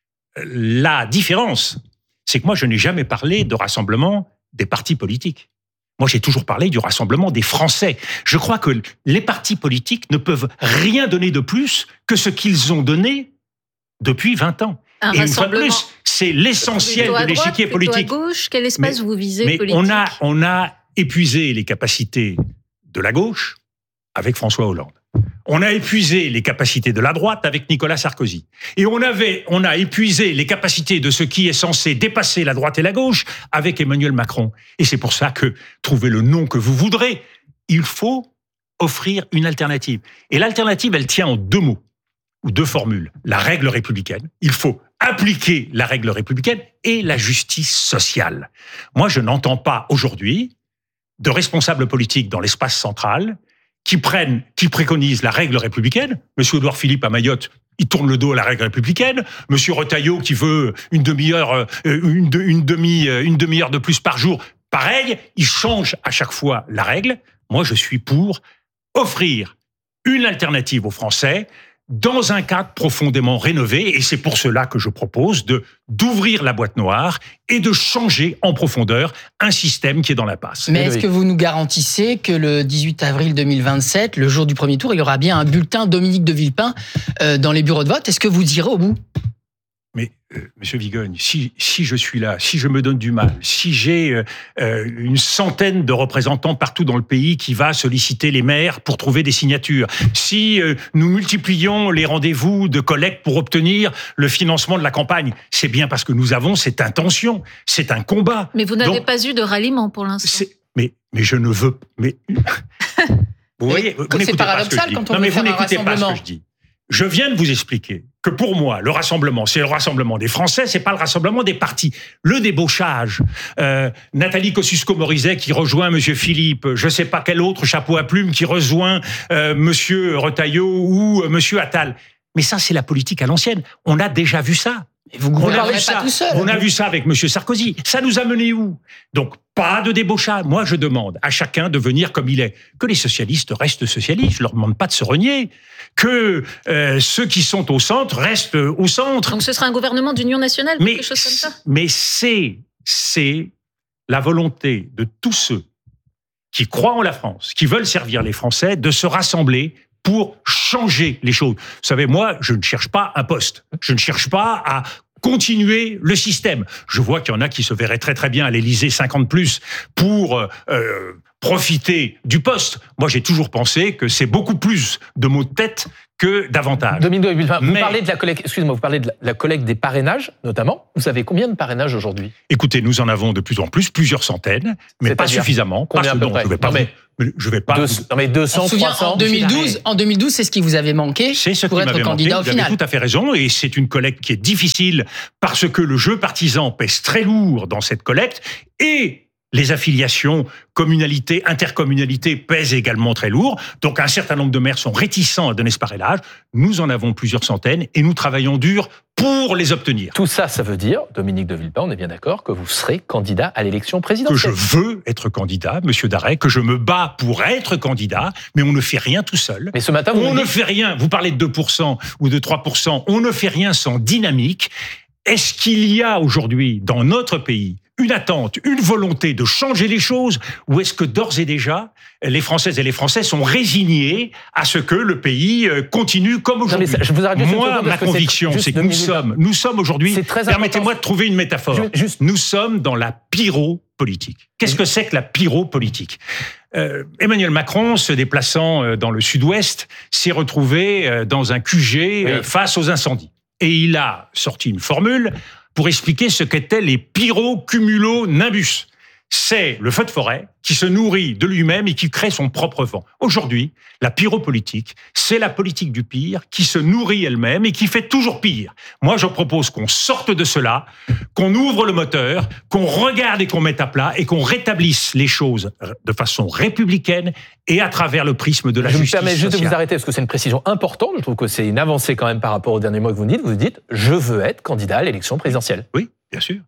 La différence, c'est que moi, je n'ai jamais parlé de rassemblement des partis politiques. Moi, j'ai toujours parlé du rassemblement des Français. Je crois que les partis politiques ne peuvent rien donner de plus que ce qu'ils ont donné depuis 20 ans. Et une fois de plus, c'est l'essentiel de l'échiquier politique. À gauche, quel espace vous visez politique ? Mais on a épuisé les capacités de la gauche avec François Hollande. On a épuisé les capacités de la droite avec Nicolas Sarkozy. Et on a épuisé les capacités de ce qui est censé dépasser la droite et la gauche avec Emmanuel Macron. Et c'est pour ça que, trouvez le nom que vous voudrez, il faut offrir une alternative. Et l'alternative, elle tient en deux mots, ou deux formules. La règle républicaine. Il faut appliquer la règle républicaine et la justice sociale. Moi, je n'entends pas aujourd'hui de responsables politiques dans l'espace central qui préconisent la règle républicaine. Monsieur Édouard Philippe à Mayotte, il tourne le dos à la règle républicaine. Monsieur Retailleau qui veut une demi-heure de plus par jour. Pareil, il change à chaque fois la règle. Moi, je suis pour offrir une alternative aux Français dans un cadre profondément rénové, et c'est pour cela que je propose d'ouvrir la boîte noire et de changer en profondeur un système qui est dans l'impasse. Mais est-ce que vous nous garantissez que le 18 avril 2027, le jour du premier tour, il y aura bien un bulletin Dominique de Villepin dans les bureaux de vote ? Est-ce que vous irez au bout ? Mais, Monsieur Vigogne, si je suis là, si je me donne du mal, si j'ai une centaine de représentants partout dans le pays qui va solliciter les maires pour trouver des signatures, si nous multiplions les rendez-vous de collecte pour obtenir le financement de la campagne, c'est bien parce que nous avons cette intention, c'est un combat. Mais vous n'avez pas eu de ralliement pour l'instant. Mais je ne veux... Mais vous voyez, c'est paradoxal quand on veut faire un rassemblement. Vous n'écoutez pas ce que je dis. Je viens de vous expliquer que pour moi, le rassemblement, c'est le rassemblement des Français, c'est pas le rassemblement des partis. Le débauchage, Nathalie Kosciusko-Morizet qui rejoint Monsieur Philippe, je sais pas quel autre chapeau à plumes qui rejoint Monsieur Retailleau ou Monsieur Attal. Mais ça, c'est la politique à l'ancienne. On a déjà vu ça. Vous ne parlez pas tout seul. On a vu ça avec Monsieur Sarkozy. Ça nous a mené où ? Donc, pas de débauchage. Moi, je demande à chacun de venir comme il est. Que les socialistes restent socialistes. Je leur demande pas de se renier. Que ceux qui sont au centre restent au centre. Donc, ce sera un gouvernement d'union nationale, quelque chose comme ça ? Mais c'est la volonté de tous ceux qui croient en la France, qui veulent servir les Français, de se rassembler pour changer les choses. Vous savez, moi, je ne cherche pas un poste. Je ne cherche pas à continuer le système. Je vois qu'il y en a qui se verraient très très bien à l'Élysée 50+ pour profiter du poste. Moi, j'ai toujours pensé que c'est beaucoup plus de mots de tête que d'avantages. Dominique de Villepin, vous parlez de la collecte, excusez-moi, vous parlez de la collecte des parrainages, notamment. Vous savez combien de parrainages aujourd'hui ? Écoutez, nous en avons de plus en plus, plusieurs centaines, mais pas suffisamment. Combien à peu près ? Je vais pas. Non mais 200, 300. En 2012, c'est ce qui vous avait manqué pour être candidat au final. Vous avez tout à fait raison, et c'est une collecte qui est difficile parce que le jeu partisan pèse très lourd dans cette collecte, et Les affiliations, communalité, intercommunalité pèsent également très lourd. Donc un certain nombre de maires sont réticents à donner ce parrainage. Nous en avons plusieurs centaines et nous travaillons dur pour les obtenir. Tout ça, ça veut dire, Dominique de Villepin, on est bien d'accord, que vous serez candidat à l'élection présidentielle. Que je veux être candidat, monsieur Darret, que je me bats pour être candidat, mais on ne fait rien tout seul. Mais ce matin, on ne fait rien. Vous parlez de 2% ou de 3%. On ne fait rien sans dynamique. Est-ce qu'il y a aujourd'hui, dans notre pays, une attente, une volonté de changer les choses, ou est-ce que d'ores et déjà, les Françaises et les Français sont résignés à ce que le pays continue comme aujourd'hui? Moi, ma conviction, c'est que nous sommes aujourd'hui, permettez-moi de trouver une métaphore, nous sommes dans la pyropolitique. Qu'est-ce que c'est que la pyropolitique? Emmanuel Macron, se déplaçant dans le sud-ouest, s'est retrouvé dans un QG face aux incendies. Et il a sorti une formule pour expliquer ce qu'étaient les pyrocumulonimbus. C'est le feu de forêt qui se nourrit de lui-même et qui crée son propre vent. Aujourd'hui, la pyropolitique, c'est la politique du pire qui se nourrit elle-même et qui fait toujours pire. Moi, je propose qu'on sorte de cela, qu'on ouvre le moteur, qu'on regarde et qu'on mette à plat et qu'on rétablisse les choses de façon républicaine et à travers le prisme de la justice sociale. Je me permets juste de vous arrêter parce que c'est une précision importante. Je trouve que c'est une avancée quand même par rapport au dernier mois que vous dites. Vous dites « je veux être candidat à l'élection présidentielle ». Oui, bien sûr.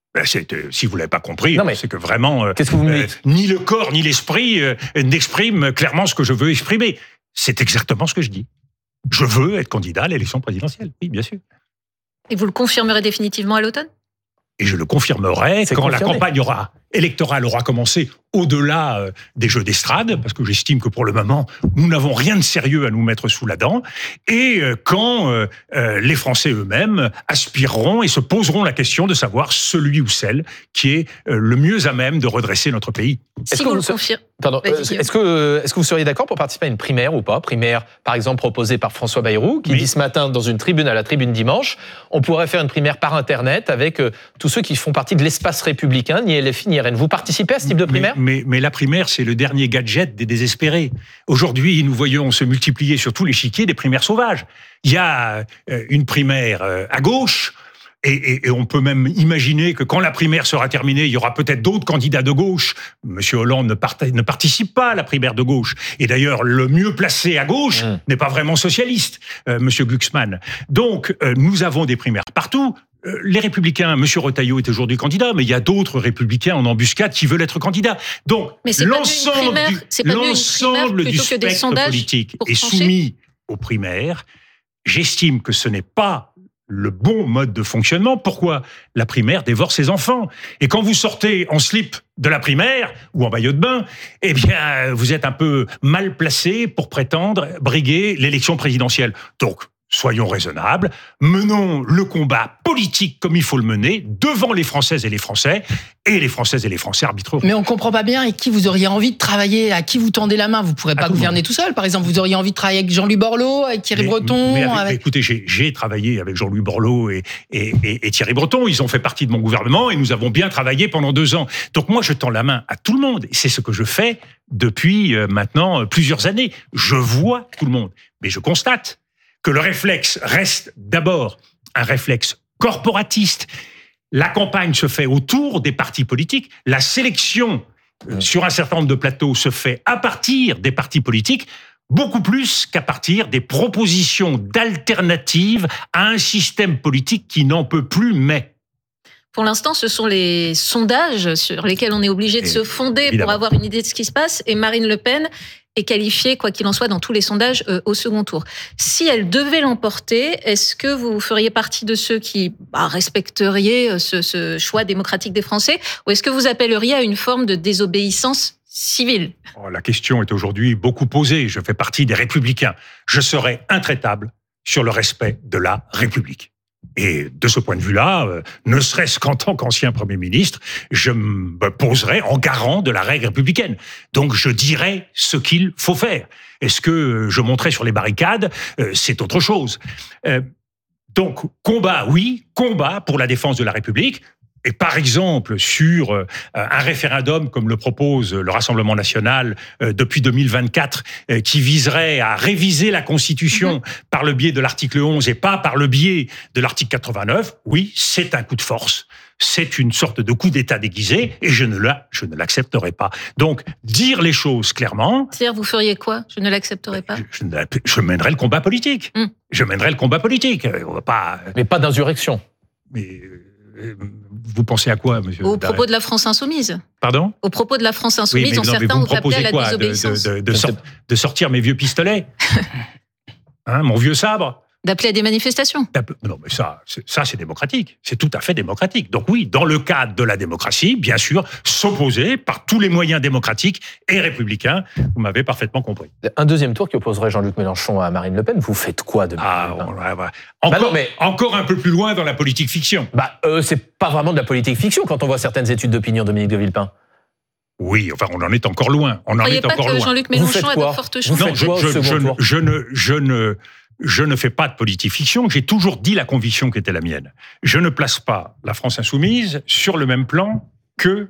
Si vous l'avez pas compris, c'est que vraiment, qu'est-ce que vous me dites ni le corps ni l'esprit n'expriment clairement ce que je veux exprimer. C'est exactement ce que je dis. Je veux être candidat à l'élection présidentielle. Oui, bien sûr. Et vous le confirmerez définitivement à l'automne? Et je le confirmerai quand la campagne électorale aura commencé, au-delà des jeux d'estrade, parce que j'estime que pour le moment, nous n'avons rien de sérieux à nous mettre sous la dent, et quand les Français eux-mêmes aspireront et se poseront la question de savoir celui ou celle qui est le mieux à même de redresser notre pays. Si vous le confirmez. Pardon, est-ce que vous seriez d'accord pour participer à une primaire ou pas? Primaire, par exemple, proposée par François Bayrou, qui dit ce matin dans une tribune à la Tribune Dimanche, on pourrait faire une primaire par Internet avec tous ceux qui font partie de l'espace républicain, ni LFI, ni RN. Vous participez à ce type de primaire? Mais la primaire, c'est le dernier gadget des désespérés. Aujourd'hui, nous voyons se multiplier sur tout l'échiquier des primaires sauvages. Il y a une primaire à gauche, et on peut même imaginer que quand la primaire sera terminée, il y aura peut-être d'autres candidats de gauche. Monsieur Hollande ne participe pas à la primaire de gauche. Et d'ailleurs, le mieux placé à gauche n'est pas vraiment socialiste, Monsieur Glucksmann. Donc, nous avons des primaires partout. Les Républicains, M. Retailleau est aujourd'hui candidat, mais il y a d'autres Républicains en embuscade qui veulent être candidats. Donc, l'ensemble du spectre politique est soumis aux primaires. J'estime que ce n'est pas le bon mode de fonctionnement. Pourquoi? La primaire dévore ses enfants. Et quand vous sortez en slip de la primaire ou en maillot de bain, eh bien, vous êtes un peu mal placé pour prétendre briguer l'élection présidentielle. Donc, soyons raisonnables, menons le combat politique comme il faut le mener, devant les Françaises et les Français, et les Françaises et les Français arbitreront. Mais on ne comprend pas bien avec qui vous auriez envie de travailler, à qui vous tendez la main. Vous ne pourrez pas gouverner tout seul. Par exemple, vous auriez envie de travailler avec Jean-Louis Borloo, avec Thierry Breton. Écoutez, j'ai travaillé avec Jean-Louis Borloo et Thierry Breton. Ils ont fait partie de mon gouvernement et nous avons bien travaillé pendant 2 ans. Donc moi, je tends la main à tout le monde. C'est ce que je fais depuis maintenant plusieurs années. Je vois tout le monde. Mais je constate que le réflexe reste d'abord un réflexe corporatiste. La campagne se fait autour des partis politiques. La sélection sur un certain nombre de plateaux se fait à partir des partis politiques, beaucoup plus qu'à partir des propositions d'alternatives à un système politique qui n'en peut plus, mais... Pour l'instant, ce sont les sondages sur lesquels on est obligé de se fonder pour avoir une idée de ce qui se passe. Et Marine Le Pen est qualifiée, quoi qu'il en soit, dans tous les sondages au second tour. Si elle devait l'emporter, est-ce que vous feriez partie de ceux qui respecteriez ce choix démocratique des Français, ou est-ce que vous appelleriez à une forme de désobéissance civile? La question est aujourd'hui beaucoup posée. Je fais partie des Républicains. Je serai intraitable sur le respect de la République. Et de ce point de vue-là, ne serait-ce qu'en tant qu'ancien Premier ministre, je me poserai en garant de la règle républicaine. Donc je dirai ce qu'il faut faire. Est-ce que je monterai sur les barricades? C'est autre chose. Donc combat, oui, combat pour la défense de la République. et par exemple sur un référendum comme le propose le Rassemblement national depuis 2024, qui viserait à réviser la Constitution par le biais de l'article 11 et pas par le biais de l'article 89, oui, c'est un coup de force. C'est une sorte de coup d'État déguisé et je ne l'accepterai pas. Donc, dire les choses clairement... C'est-à-dire, vous feriez quoi? Je ne l'accepterai pas. Je mènerai le combat politique. Je mènerai le combat politique. On va pas... Mais pas d'insurrection. Mais vous pensez à quoi, monsieur? Au propos de la France insoumise. Pardon? Au propos de la France insoumise, dont certains ont appelé à la désobéissance. De sortir mes vieux pistolets? Mon vieux sabre? D'appeler à des manifestations? Non, mais ça c'est démocratique. C'est tout à fait démocratique. Donc oui, dans le cadre de la démocratie, bien sûr, s'opposer par tous les moyens démocratiques et républicains. Vous m'avez parfaitement compris. Un deuxième tour qui opposerait Jean-Luc Mélenchon à Marine Le Pen. Vous faites quoi de Encore un peu plus loin dans la politique fiction. C'est pas vraiment de la politique fiction quand on voit certaines études d'opinion, Dominique de Villepin. Oui, enfin, on en est encore loin. Vous ne croyez pas que Jean-Luc Mélenchon a de fortes chances? Non, je ne fais pas de politique fiction, j'ai toujours dit la conviction qui était la mienne. Je ne place pas la France insoumise sur le même plan que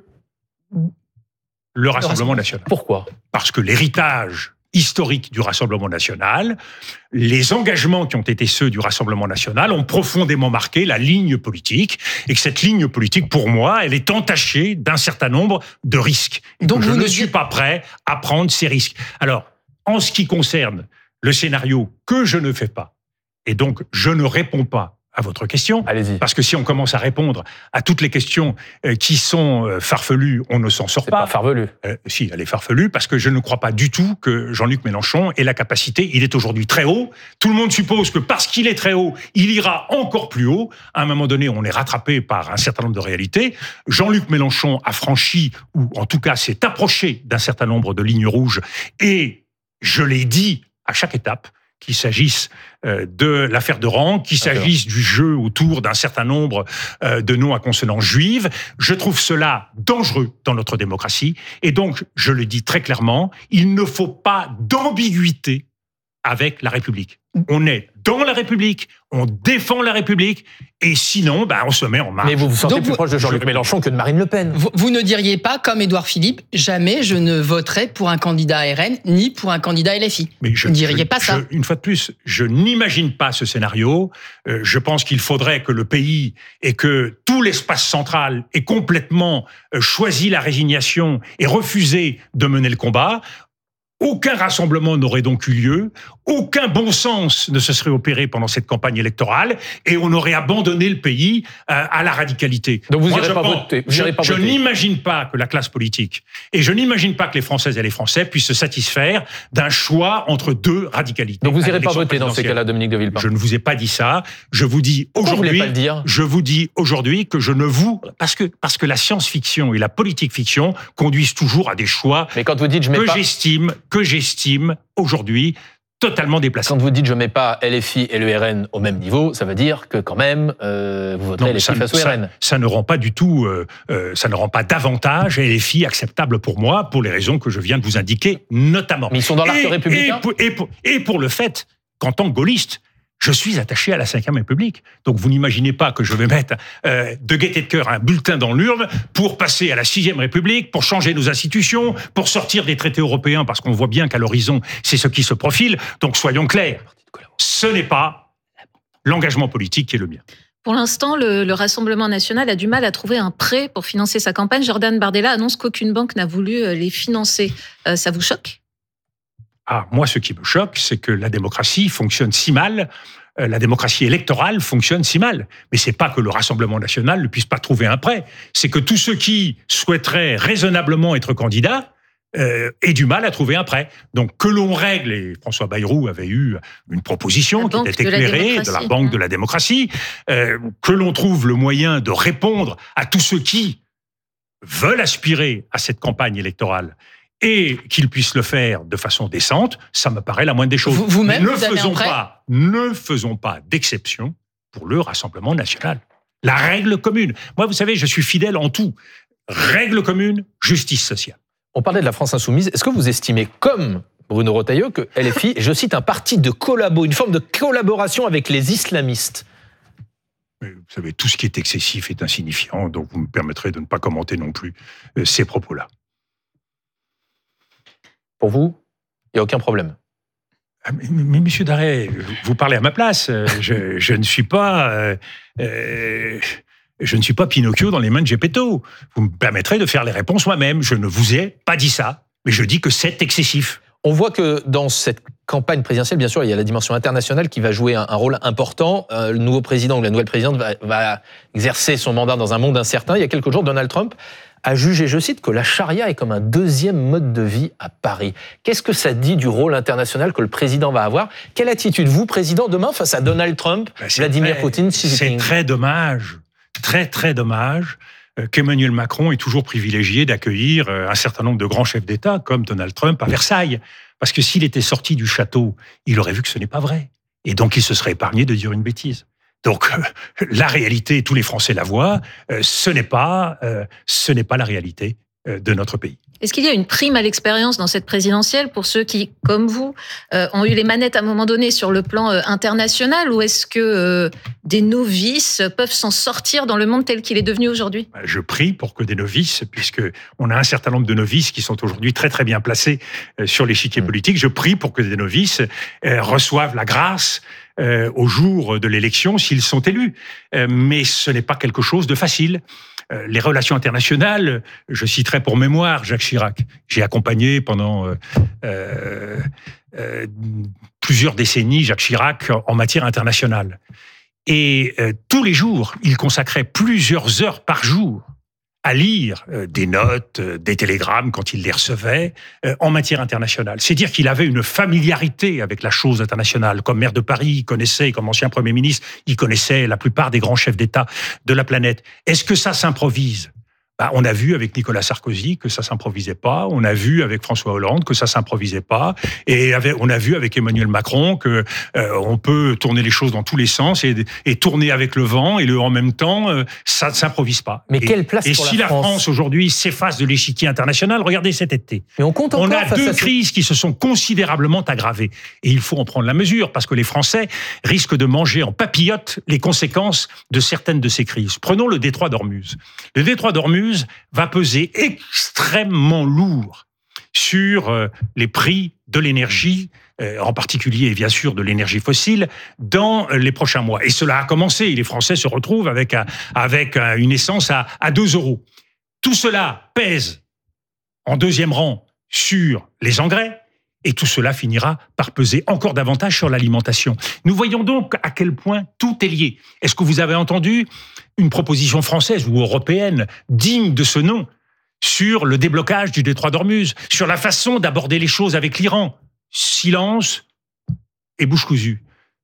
le Rassemblement national. Pourquoi? Parce que l'héritage historique du Rassemblement national, les engagements qui ont été ceux du Rassemblement national ont profondément marqué la ligne politique, et que cette ligne politique, pour moi, elle est entachée d'un certain nombre de risques. Donc je ne suis pas prêt à prendre ces risques. Alors, en ce qui concerne le scénario que je ne fais pas, et donc je ne réponds pas à votre question, parce que si on commence à répondre à toutes les questions qui sont farfelues, on ne s'en sort pas. C'est pas farfelu. Si, elle est farfelue, parce que je ne crois pas du tout que Jean-Luc Mélenchon ait la capacité, il est aujourd'hui très haut, tout le monde suppose que parce qu'il est très haut, il ira encore plus haut. À un moment donné, on est rattrapé par un certain nombre de réalités. Jean-Luc Mélenchon a franchi, ou en tout cas s'est approché d'un certain nombre de lignes rouges, et je l'ai dit à chaque étape, qu'il s'agisse de l'affaire de Rang, qu'il s'agisse du jeu autour d'un certain nombre de noms à consonance juive. Je trouve cela dangereux dans notre démocratie. Et donc, je le dis très clairement, il ne faut pas d'ambiguïté avec la République. On est dans la République, on défend la République, et sinon, on se met en marche. Mais vous vous sentez plus proche de Jean-Luc Mélenchon que de Marine Le Pen. Vous ne diriez pas, comme Édouard Philippe, jamais je ne voterai pour un candidat RN, ni pour un candidat LFI. Mais vous ne diriez pas ça. Une fois de plus, je n'imagine pas ce scénario. Je pense qu'il faudrait que le pays et que tout l'espace central ait complètement choisi la résignation et refusé de mener le combat. Aucun rassemblement n'aurait donc eu lieu, aucun bon sens ne se serait opéré pendant cette campagne électorale, et on aurait abandonné le pays à la radicalité. Donc vous n'irez pas voter. Je n'imagine pas que la classe politique, et je n'imagine pas que les Françaises et les Français puissent se satisfaire d'un choix entre deux radicalités. Donc vous n'irez pas voter dans ces cas-là, Dominique de Villepin? Je ne vous ai pas dit ça. Je vous dis aujourd'hui, que je ne vous... Parce que la science-fiction et la politique-fiction conduisent toujours à des choix. Mais quand vous dites que j'estime aujourd'hui totalement déplacé. Quand vous dites je mets pas LFI et le RN au même niveau, ça veut dire que quand même vous voterez LFI face au RN. Ça ne rend pas du tout, ça ne rend pas davantage LFI acceptable pour moi pour les raisons que je viens de vous indiquer notamment. Mais ils sont dans l'arc républicain. Et pour le fait qu'en tant que gaulliste, je suis attaché à la Ve République. Donc vous n'imaginez pas que je vais mettre de gaieté de cœur un bulletin dans l'urne pour passer à la VIe République, pour changer nos institutions, pour sortir des traités européens, parce qu'on voit bien qu'à l'horizon, c'est ce qui se profile. Donc soyons clairs, ce n'est pas l'engagement politique qui est le mien. Pour l'instant, le Rassemblement national a du mal à trouver un prêt pour financer sa campagne. Jordan Bardella annonce qu'aucune banque n'a voulu les financer. Ça vous choque ? Moi, ce qui me choque, c'est que la démocratie fonctionne si mal, la démocratie électorale fonctionne si mal. Mais c'est pas que le Rassemblement national ne puisse pas trouver un prêt, c'est que tous ceux qui souhaiteraient raisonnablement être candidats aient du mal à trouver un prêt. Donc que l'on règle, et François Bayrou avait eu une proposition qui était éclairée de la Banque de la démocratie, que l'on trouve le moyen de répondre à tous ceux qui veulent aspirer à cette campagne électorale, et qu'ils puissent le faire de façon décente, ça me paraît la moindre des choses. Vous-même, ne faisons pas d'exception pour le Rassemblement national. La règle commune. Moi, vous savez, je suis fidèle en tout. Règle commune, justice sociale. On parlait de la France insoumise. Est-ce que vous estimez, comme Bruno Retailleau, que LFI, je cite, un parti de une forme de collaboration avec les islamistes ? Mais vous savez, tout ce qui est excessif est insignifiant, donc vous me permettrez de ne pas commenter non plus ces propos-là. Pour vous, il n'y a aucun problème? Mais monsieur Darret, vous parlez à ma place. Je ne suis pas... Je ne suis pas Pinocchio dans les mains de Geppetto. Vous me permettrez de faire les réponses moi-même. Je ne vous ai pas dit ça, mais je dis que c'est excessif. On voit que dans cette campagne présidentielle, bien sûr, il y a la dimension internationale qui va jouer un rôle important. Le nouveau président ou la nouvelle présidente va exercer son mandat dans un monde incertain. Il y a quelques jours, Donald Trump a jugé, je cite, que la charia est comme un deuxième mode de vie à Paris. Qu'est-ce que ça dit du rôle international que le président va avoir? Quelle attitude, vous, président, demain, face à Donald Trump, Vladimir Poutine, Xi Jinping? C'est très dommage, très dommage qu'Emmanuel Macron ait toujours privilégié d'accueillir un certain nombre de grands chefs d'État, comme Donald Trump, à Versailles. Parce que s'il était sorti du château, il aurait vu que ce n'est pas vrai. Et donc, il se serait épargné de dire une bêtise. Donc, la réalité, tous les Français la voient, ce n'est pas la réalité de notre pays. Est-ce qu'il y a une prime à l'expérience dans cette présidentielle pour ceux qui, comme vous, ont eu les manettes à un moment donné sur le plan international, ou est-ce que des novices peuvent s'en sortir dans le monde tel qu'il est devenu aujourd'hui? Je prie pour que des novices, puisqu'on a un certain nombre de novices qui sont aujourd'hui très bien placés sur l'échiquier politique, je prie pour que des novices reçoivent la grâce au jour de l'élection s'ils sont élus. Mais ce n'est pas quelque chose de facile. Les relations internationales, je citerai pour mémoire Jacques Chirac. J'ai accompagné pendant plusieurs décennies Jacques Chirac en matière internationale. Et tous les jours, il consacrait plusieurs heures par jour à lire des notes, des télégrammes quand il les recevait en matière internationale. C'est dire qu'il avait une familiarité avec la chose internationale. Comme maire de Paris, il connaissait, comme ancien Premier ministre, il connaissait la plupart des grands chefs d'État de la planète. Est-ce que ça s'improvise? On a vu avec Nicolas Sarkozy que ça s'improvisait pas. On a vu avec François Hollande que ça s'improvisait pas. Et on a vu avec Emmanuel Macron que on peut tourner les choses dans tous les sens et tourner avec le vent et en même temps, ça ne s'improvise pas. Mais quelle place pour la France? Et si la France aujourd'hui s'efface de l'échiquier international, regardez cet été. Mais on a deux crises qui se sont considérablement aggravées. Et il faut en prendre la mesure parce que les Français risquent de manger en papillote les conséquences de certaines de ces crises. Prenons le détroit d'Ormuz. Le détroit d'Ormuz va peser extrêmement lourd sur les prix de l'énergie, en particulier, bien sûr, de l'énergie fossile, dans les prochains mois. Et cela a commencé. Les Français se retrouvent avec une essence à 2 €. Tout cela pèse en deuxième rang sur les engrais, et tout cela finira par peser encore davantage sur l'alimentation. Nous voyons donc à quel point tout est lié. Est-ce que vous avez entendu une proposition française ou européenne digne de ce nom sur le déblocage du détroit d'Ormuz, sur la façon d'aborder les choses avec l'Iran? Silence et bouche cousue.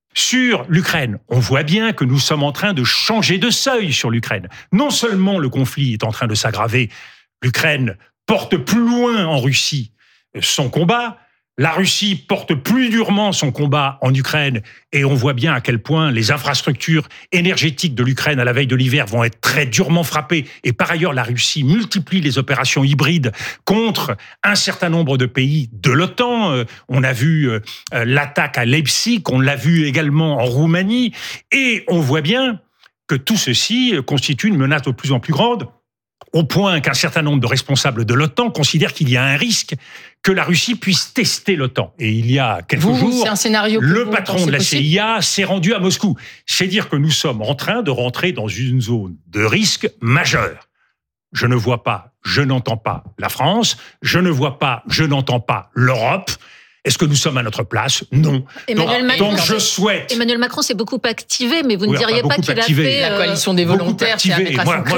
Sur l'Ukraine, on voit bien que nous sommes en train de changer de seuil sur l'Ukraine. Non seulement le conflit est en train de s'aggraver, l'Ukraine porte plus loin en Russie son combat, la Russie porte plus durement son combat en Ukraine et on voit bien à quel point les infrastructures énergétiques de l'Ukraine à la veille de l'hiver vont être très durement frappées. Et par ailleurs, la Russie multiplie les opérations hybrides contre un certain nombre de pays de l'OTAN. On a vu l'attaque à Leipzig, on l'a vu également en Roumanie. Et on voit bien que tout ceci constitue une menace de plus en plus grande, au point qu'un certain nombre de responsables de l'OTAN considèrent qu'il y a un risque que la Russie puisse tester l'OTAN. Et il y a quelques jours, le patron de la CIA s'est rendu à Moscou. C'est dire que nous sommes en train de rentrer dans une zone de risque majeur. Je ne vois pas, je n'entends pas la France, je ne vois pas, je n'entends pas l'Europe. Est-ce que nous sommes à notre place? Non. Donc je souhaite... Emmanuel Macron s'est beaucoup activé, mais vous ne diriez pas qu'il a fait... La coalition des volontaires, c'est moi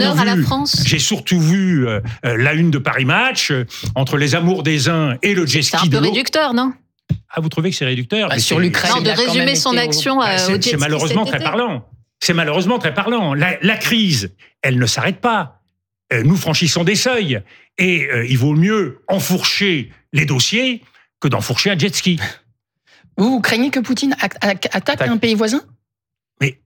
j'ai surtout vu la une de Paris Match, entre les amours des uns et le jet ski de l'autre. C'est un peu réducteur, non? Ah, vous trouvez que c'est réducteur? Sur l'Ukraine, non, de résumer son action au jet ski. C'est malheureusement très parlant. C'est malheureusement très parlant. La crise, elle ne s'arrête pas. Nous franchissons des seuils. Et il vaut mieux enfourcher les dossiers que d'enfourcher un jet ski. Vous craignez que Poutine attaque un pays voisin? Mais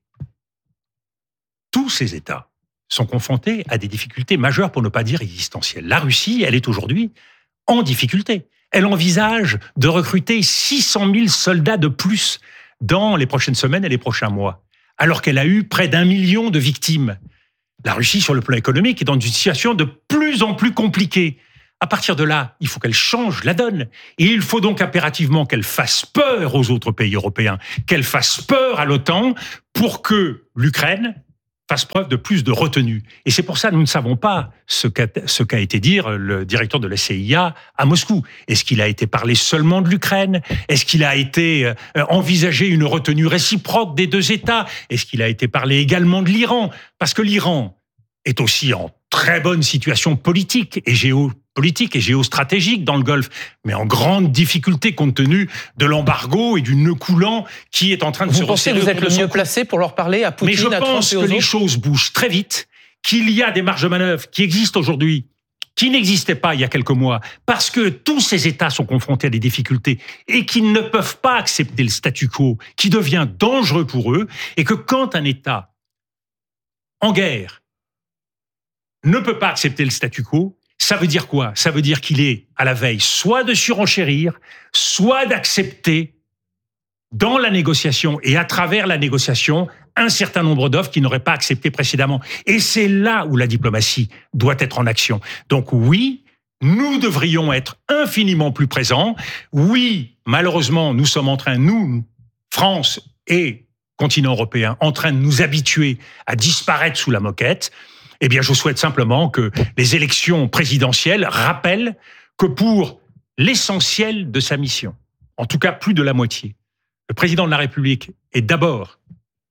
tous ces États sont confrontés à des difficultés majeures, pour ne pas dire existentielles. La Russie, elle est aujourd'hui en difficulté. Elle envisage de recruter 600 000 soldats de plus dans les prochaines semaines et les prochains mois. alors qu'elle a eu près d'1 million de victimes. La Russie, sur le plan économique, est dans une situation de plus en plus compliquée. À partir de là, il faut qu'elle change la donne. Et il faut donc impérativement qu'elle fasse peur aux autres pays européens, qu'elle fasse peur à l'OTAN pour que l'Ukraine fasse preuve de plus de retenue. Et c'est pour ça que nous ne savons pas ce qu'a été dire le directeur de la CIA à Moscou. Est-ce qu'il a été parlé seulement de l'Ukraine? Est-ce qu'il a été envisagé une retenue réciproque des deux États? Est-ce qu'il a été parlé également de l'Iran? Parce que l'Iran est aussi en très bonne situation politique et géostratégique dans le Golfe, mais en grande difficulté compte tenu de l'embargo et du nœud coulant qui est en train de se resserrer. Vous pensez que vous êtes le mieux placé pour leur parler à Poutine, à Trump et aux autres? Mais je pense que les choses bougent très vite, qu'il y a des marges de manœuvre qui existent aujourd'hui, qui n'existaient pas il y a quelques mois, parce que tous ces États sont confrontés à des difficultés et qu'ils ne peuvent pas accepter le statu quo, qui devient dangereux pour eux, et que quand un État en guerre ne peut pas accepter le statu quo, ça veut dire quoi? Ça veut dire qu'il est à la veille soit de surenchérir, soit d'accepter dans la négociation et à travers la négociation un certain nombre d'offres qu'il n'aurait pas acceptées précédemment. Et c'est là où la diplomatie doit être en action. Donc oui, nous devrions être infiniment plus présents. Oui, malheureusement, nous sommes en train, nous, France et continent européen, en train de nous habituer à disparaître sous la moquette. Eh bien, je souhaite simplement que les élections présidentielles rappellent que pour l'essentiel de sa mission, en tout cas plus de la moitié, le président de la République est d'abord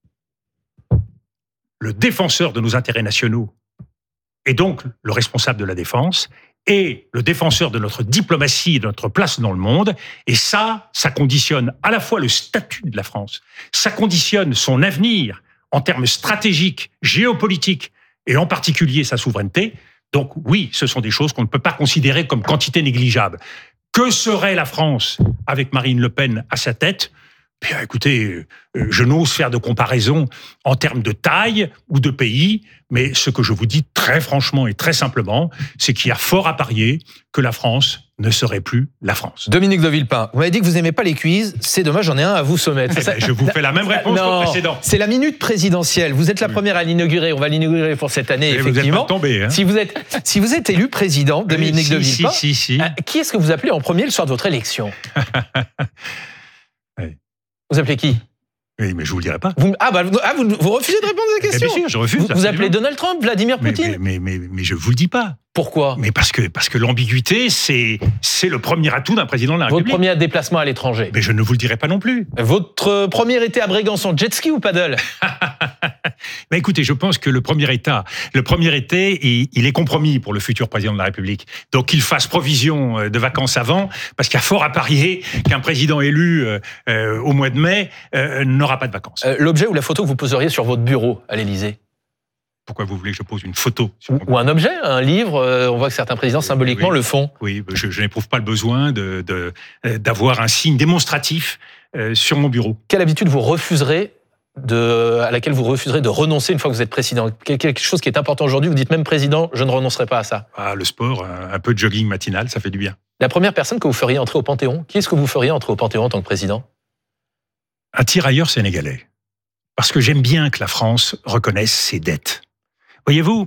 le défenseur de nos intérêts nationaux et donc le responsable de la défense et le défenseur de notre diplomatie et de notre place dans le monde. Et ça conditionne à la fois le statut de la France, ça conditionne son avenir en termes stratégiques, géopolitiques, et en particulier sa souveraineté. Donc oui, ce sont des choses qu'on ne peut pas considérer comme quantité négligeable. Que serait la France avec Marine Le Pen à sa tête? Bien, écoutez, je n'ose faire de comparaison en termes de taille ou de pays, mais ce que je vous dis très franchement et très simplement, c'est qu'il y a fort à parier que la France ne serait plus la France. Dominique de Villepin, vous m'avez dit que vous n'aimez pas les quiz, c'est dommage, j'en ai un à vous soumettre. Je vous fais la même réponse qu'au précédent. C'est la minute présidentielle, vous êtes la première à l'inaugurer, on va l'inaugurer pour cette année, effectivement. Vous êtes pas tombé, hein. Si vous êtes élu président, Dominique de Villepin, si. Qui est-ce que vous appelez en premier le soir de votre élection? Vous appelez qui? Oui, mais je vous le dirai pas. Vous refusez de répondre à la question? Bien sûr, je refuse. Vous appelez Donald Trump, Vladimir Poutine? Mais je vous le dis pas. Pourquoi? Mais parce que l'ambiguïté, c'est le premier atout d'un président de la République. Votre premier déplacement à l'étranger? Mais je ne vous le dirai pas non plus. Votre premier été à Brégançon, jet ski ou paddle? Mais écoutez, je pense que le premier été, il est compromis pour le futur président de la République. Donc qu'il fasse provision de vacances avant, parce qu'il y a fort à parier qu'un président élu au mois de mai n'aura pas de vacances. L'objet ou la photo que vous poseriez sur votre bureau à l'Élysée? Pourquoi vous voulez que je pose une photo? Ou un objet, un livre, on voit que certains présidents symboliquement le font. Oui, je n'éprouve pas le besoin d'avoir un signe démonstratif sur mon bureau. Quelle habitude vous refuserez à laquelle vous refuserez de renoncer une fois que vous êtes président? Quelque chose qui est important aujourd'hui, vous dites même président, je ne renoncerai pas à ça. Le sport, un peu de jogging matinal, ça fait du bien. La première personne que vous feriez entrer au Panthéon, qui est-ce que vous feriez entrer au Panthéon en tant que président? Un tirailleur sénégalais. Parce que j'aime bien que la France reconnaisse ses dettes. Voyez-vous,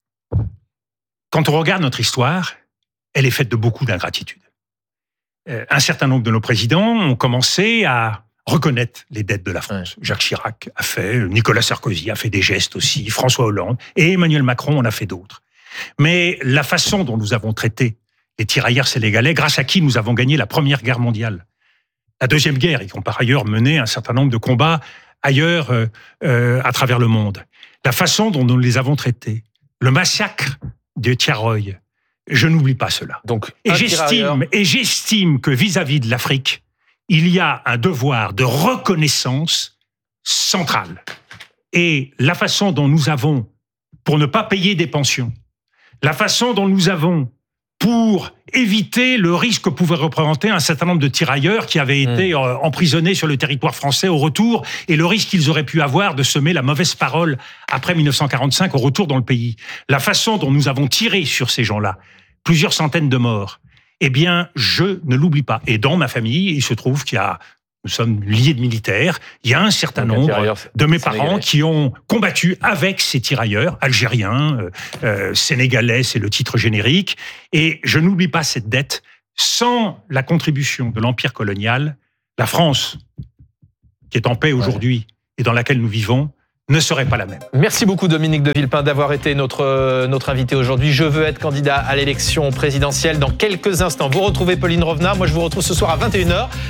quand on regarde notre histoire, elle est faite de beaucoup d'ingratitude. Un certain nombre de nos présidents ont commencé à reconnaître les dettes de la France. Jacques Chirac a fait, Nicolas Sarkozy a fait des gestes aussi, François Hollande et Emmanuel Macron en a fait d'autres. Mais la façon dont nous avons traité les tirailleurs sénégalais, grâce à qui nous avons gagné la Première Guerre mondiale, la Deuxième Guerre, et qui ont par ailleurs mené un certain nombre de combats ailleurs à travers le monde, la façon dont nous les avons traités, le massacre de Tiaroy, je n'oublie pas cela. Et j'estime que vis-à-vis de l'Afrique, il y a un devoir de reconnaissance central. Et la façon dont nous avons, pour ne pas payer des pensions, la façon dont nous avons pour éviter le risque que pouvait représenter un certain nombre de tirailleurs qui avaient été emprisonnés sur le territoire français au retour, et le risque qu'ils auraient pu avoir de semer la mauvaise parole après 1945 au retour dans le pays. La façon dont nous avons tiré sur ces gens-là, plusieurs centaines de morts, eh bien, je ne l'oublie pas. Et dans ma famille, il se trouve qu'il y a Nous sommes liés de militaires. Il y a un certain nombre de mes parents qui ont combattu avec ces tirailleurs algériens, sénégalais, c'est le titre générique. Et je n'oublie pas cette dette. Sans la contribution de l'empire colonial, la France, qui est en paix aujourd'hui et dans laquelle nous vivons, ne serait pas la même. Merci beaucoup Dominique de Villepin d'avoir été notre invité aujourd'hui. Je veux être candidat à l'élection présidentielle dans quelques instants. Vous retrouvez Pauline Rovna. Moi, je vous retrouve ce soir à 21h.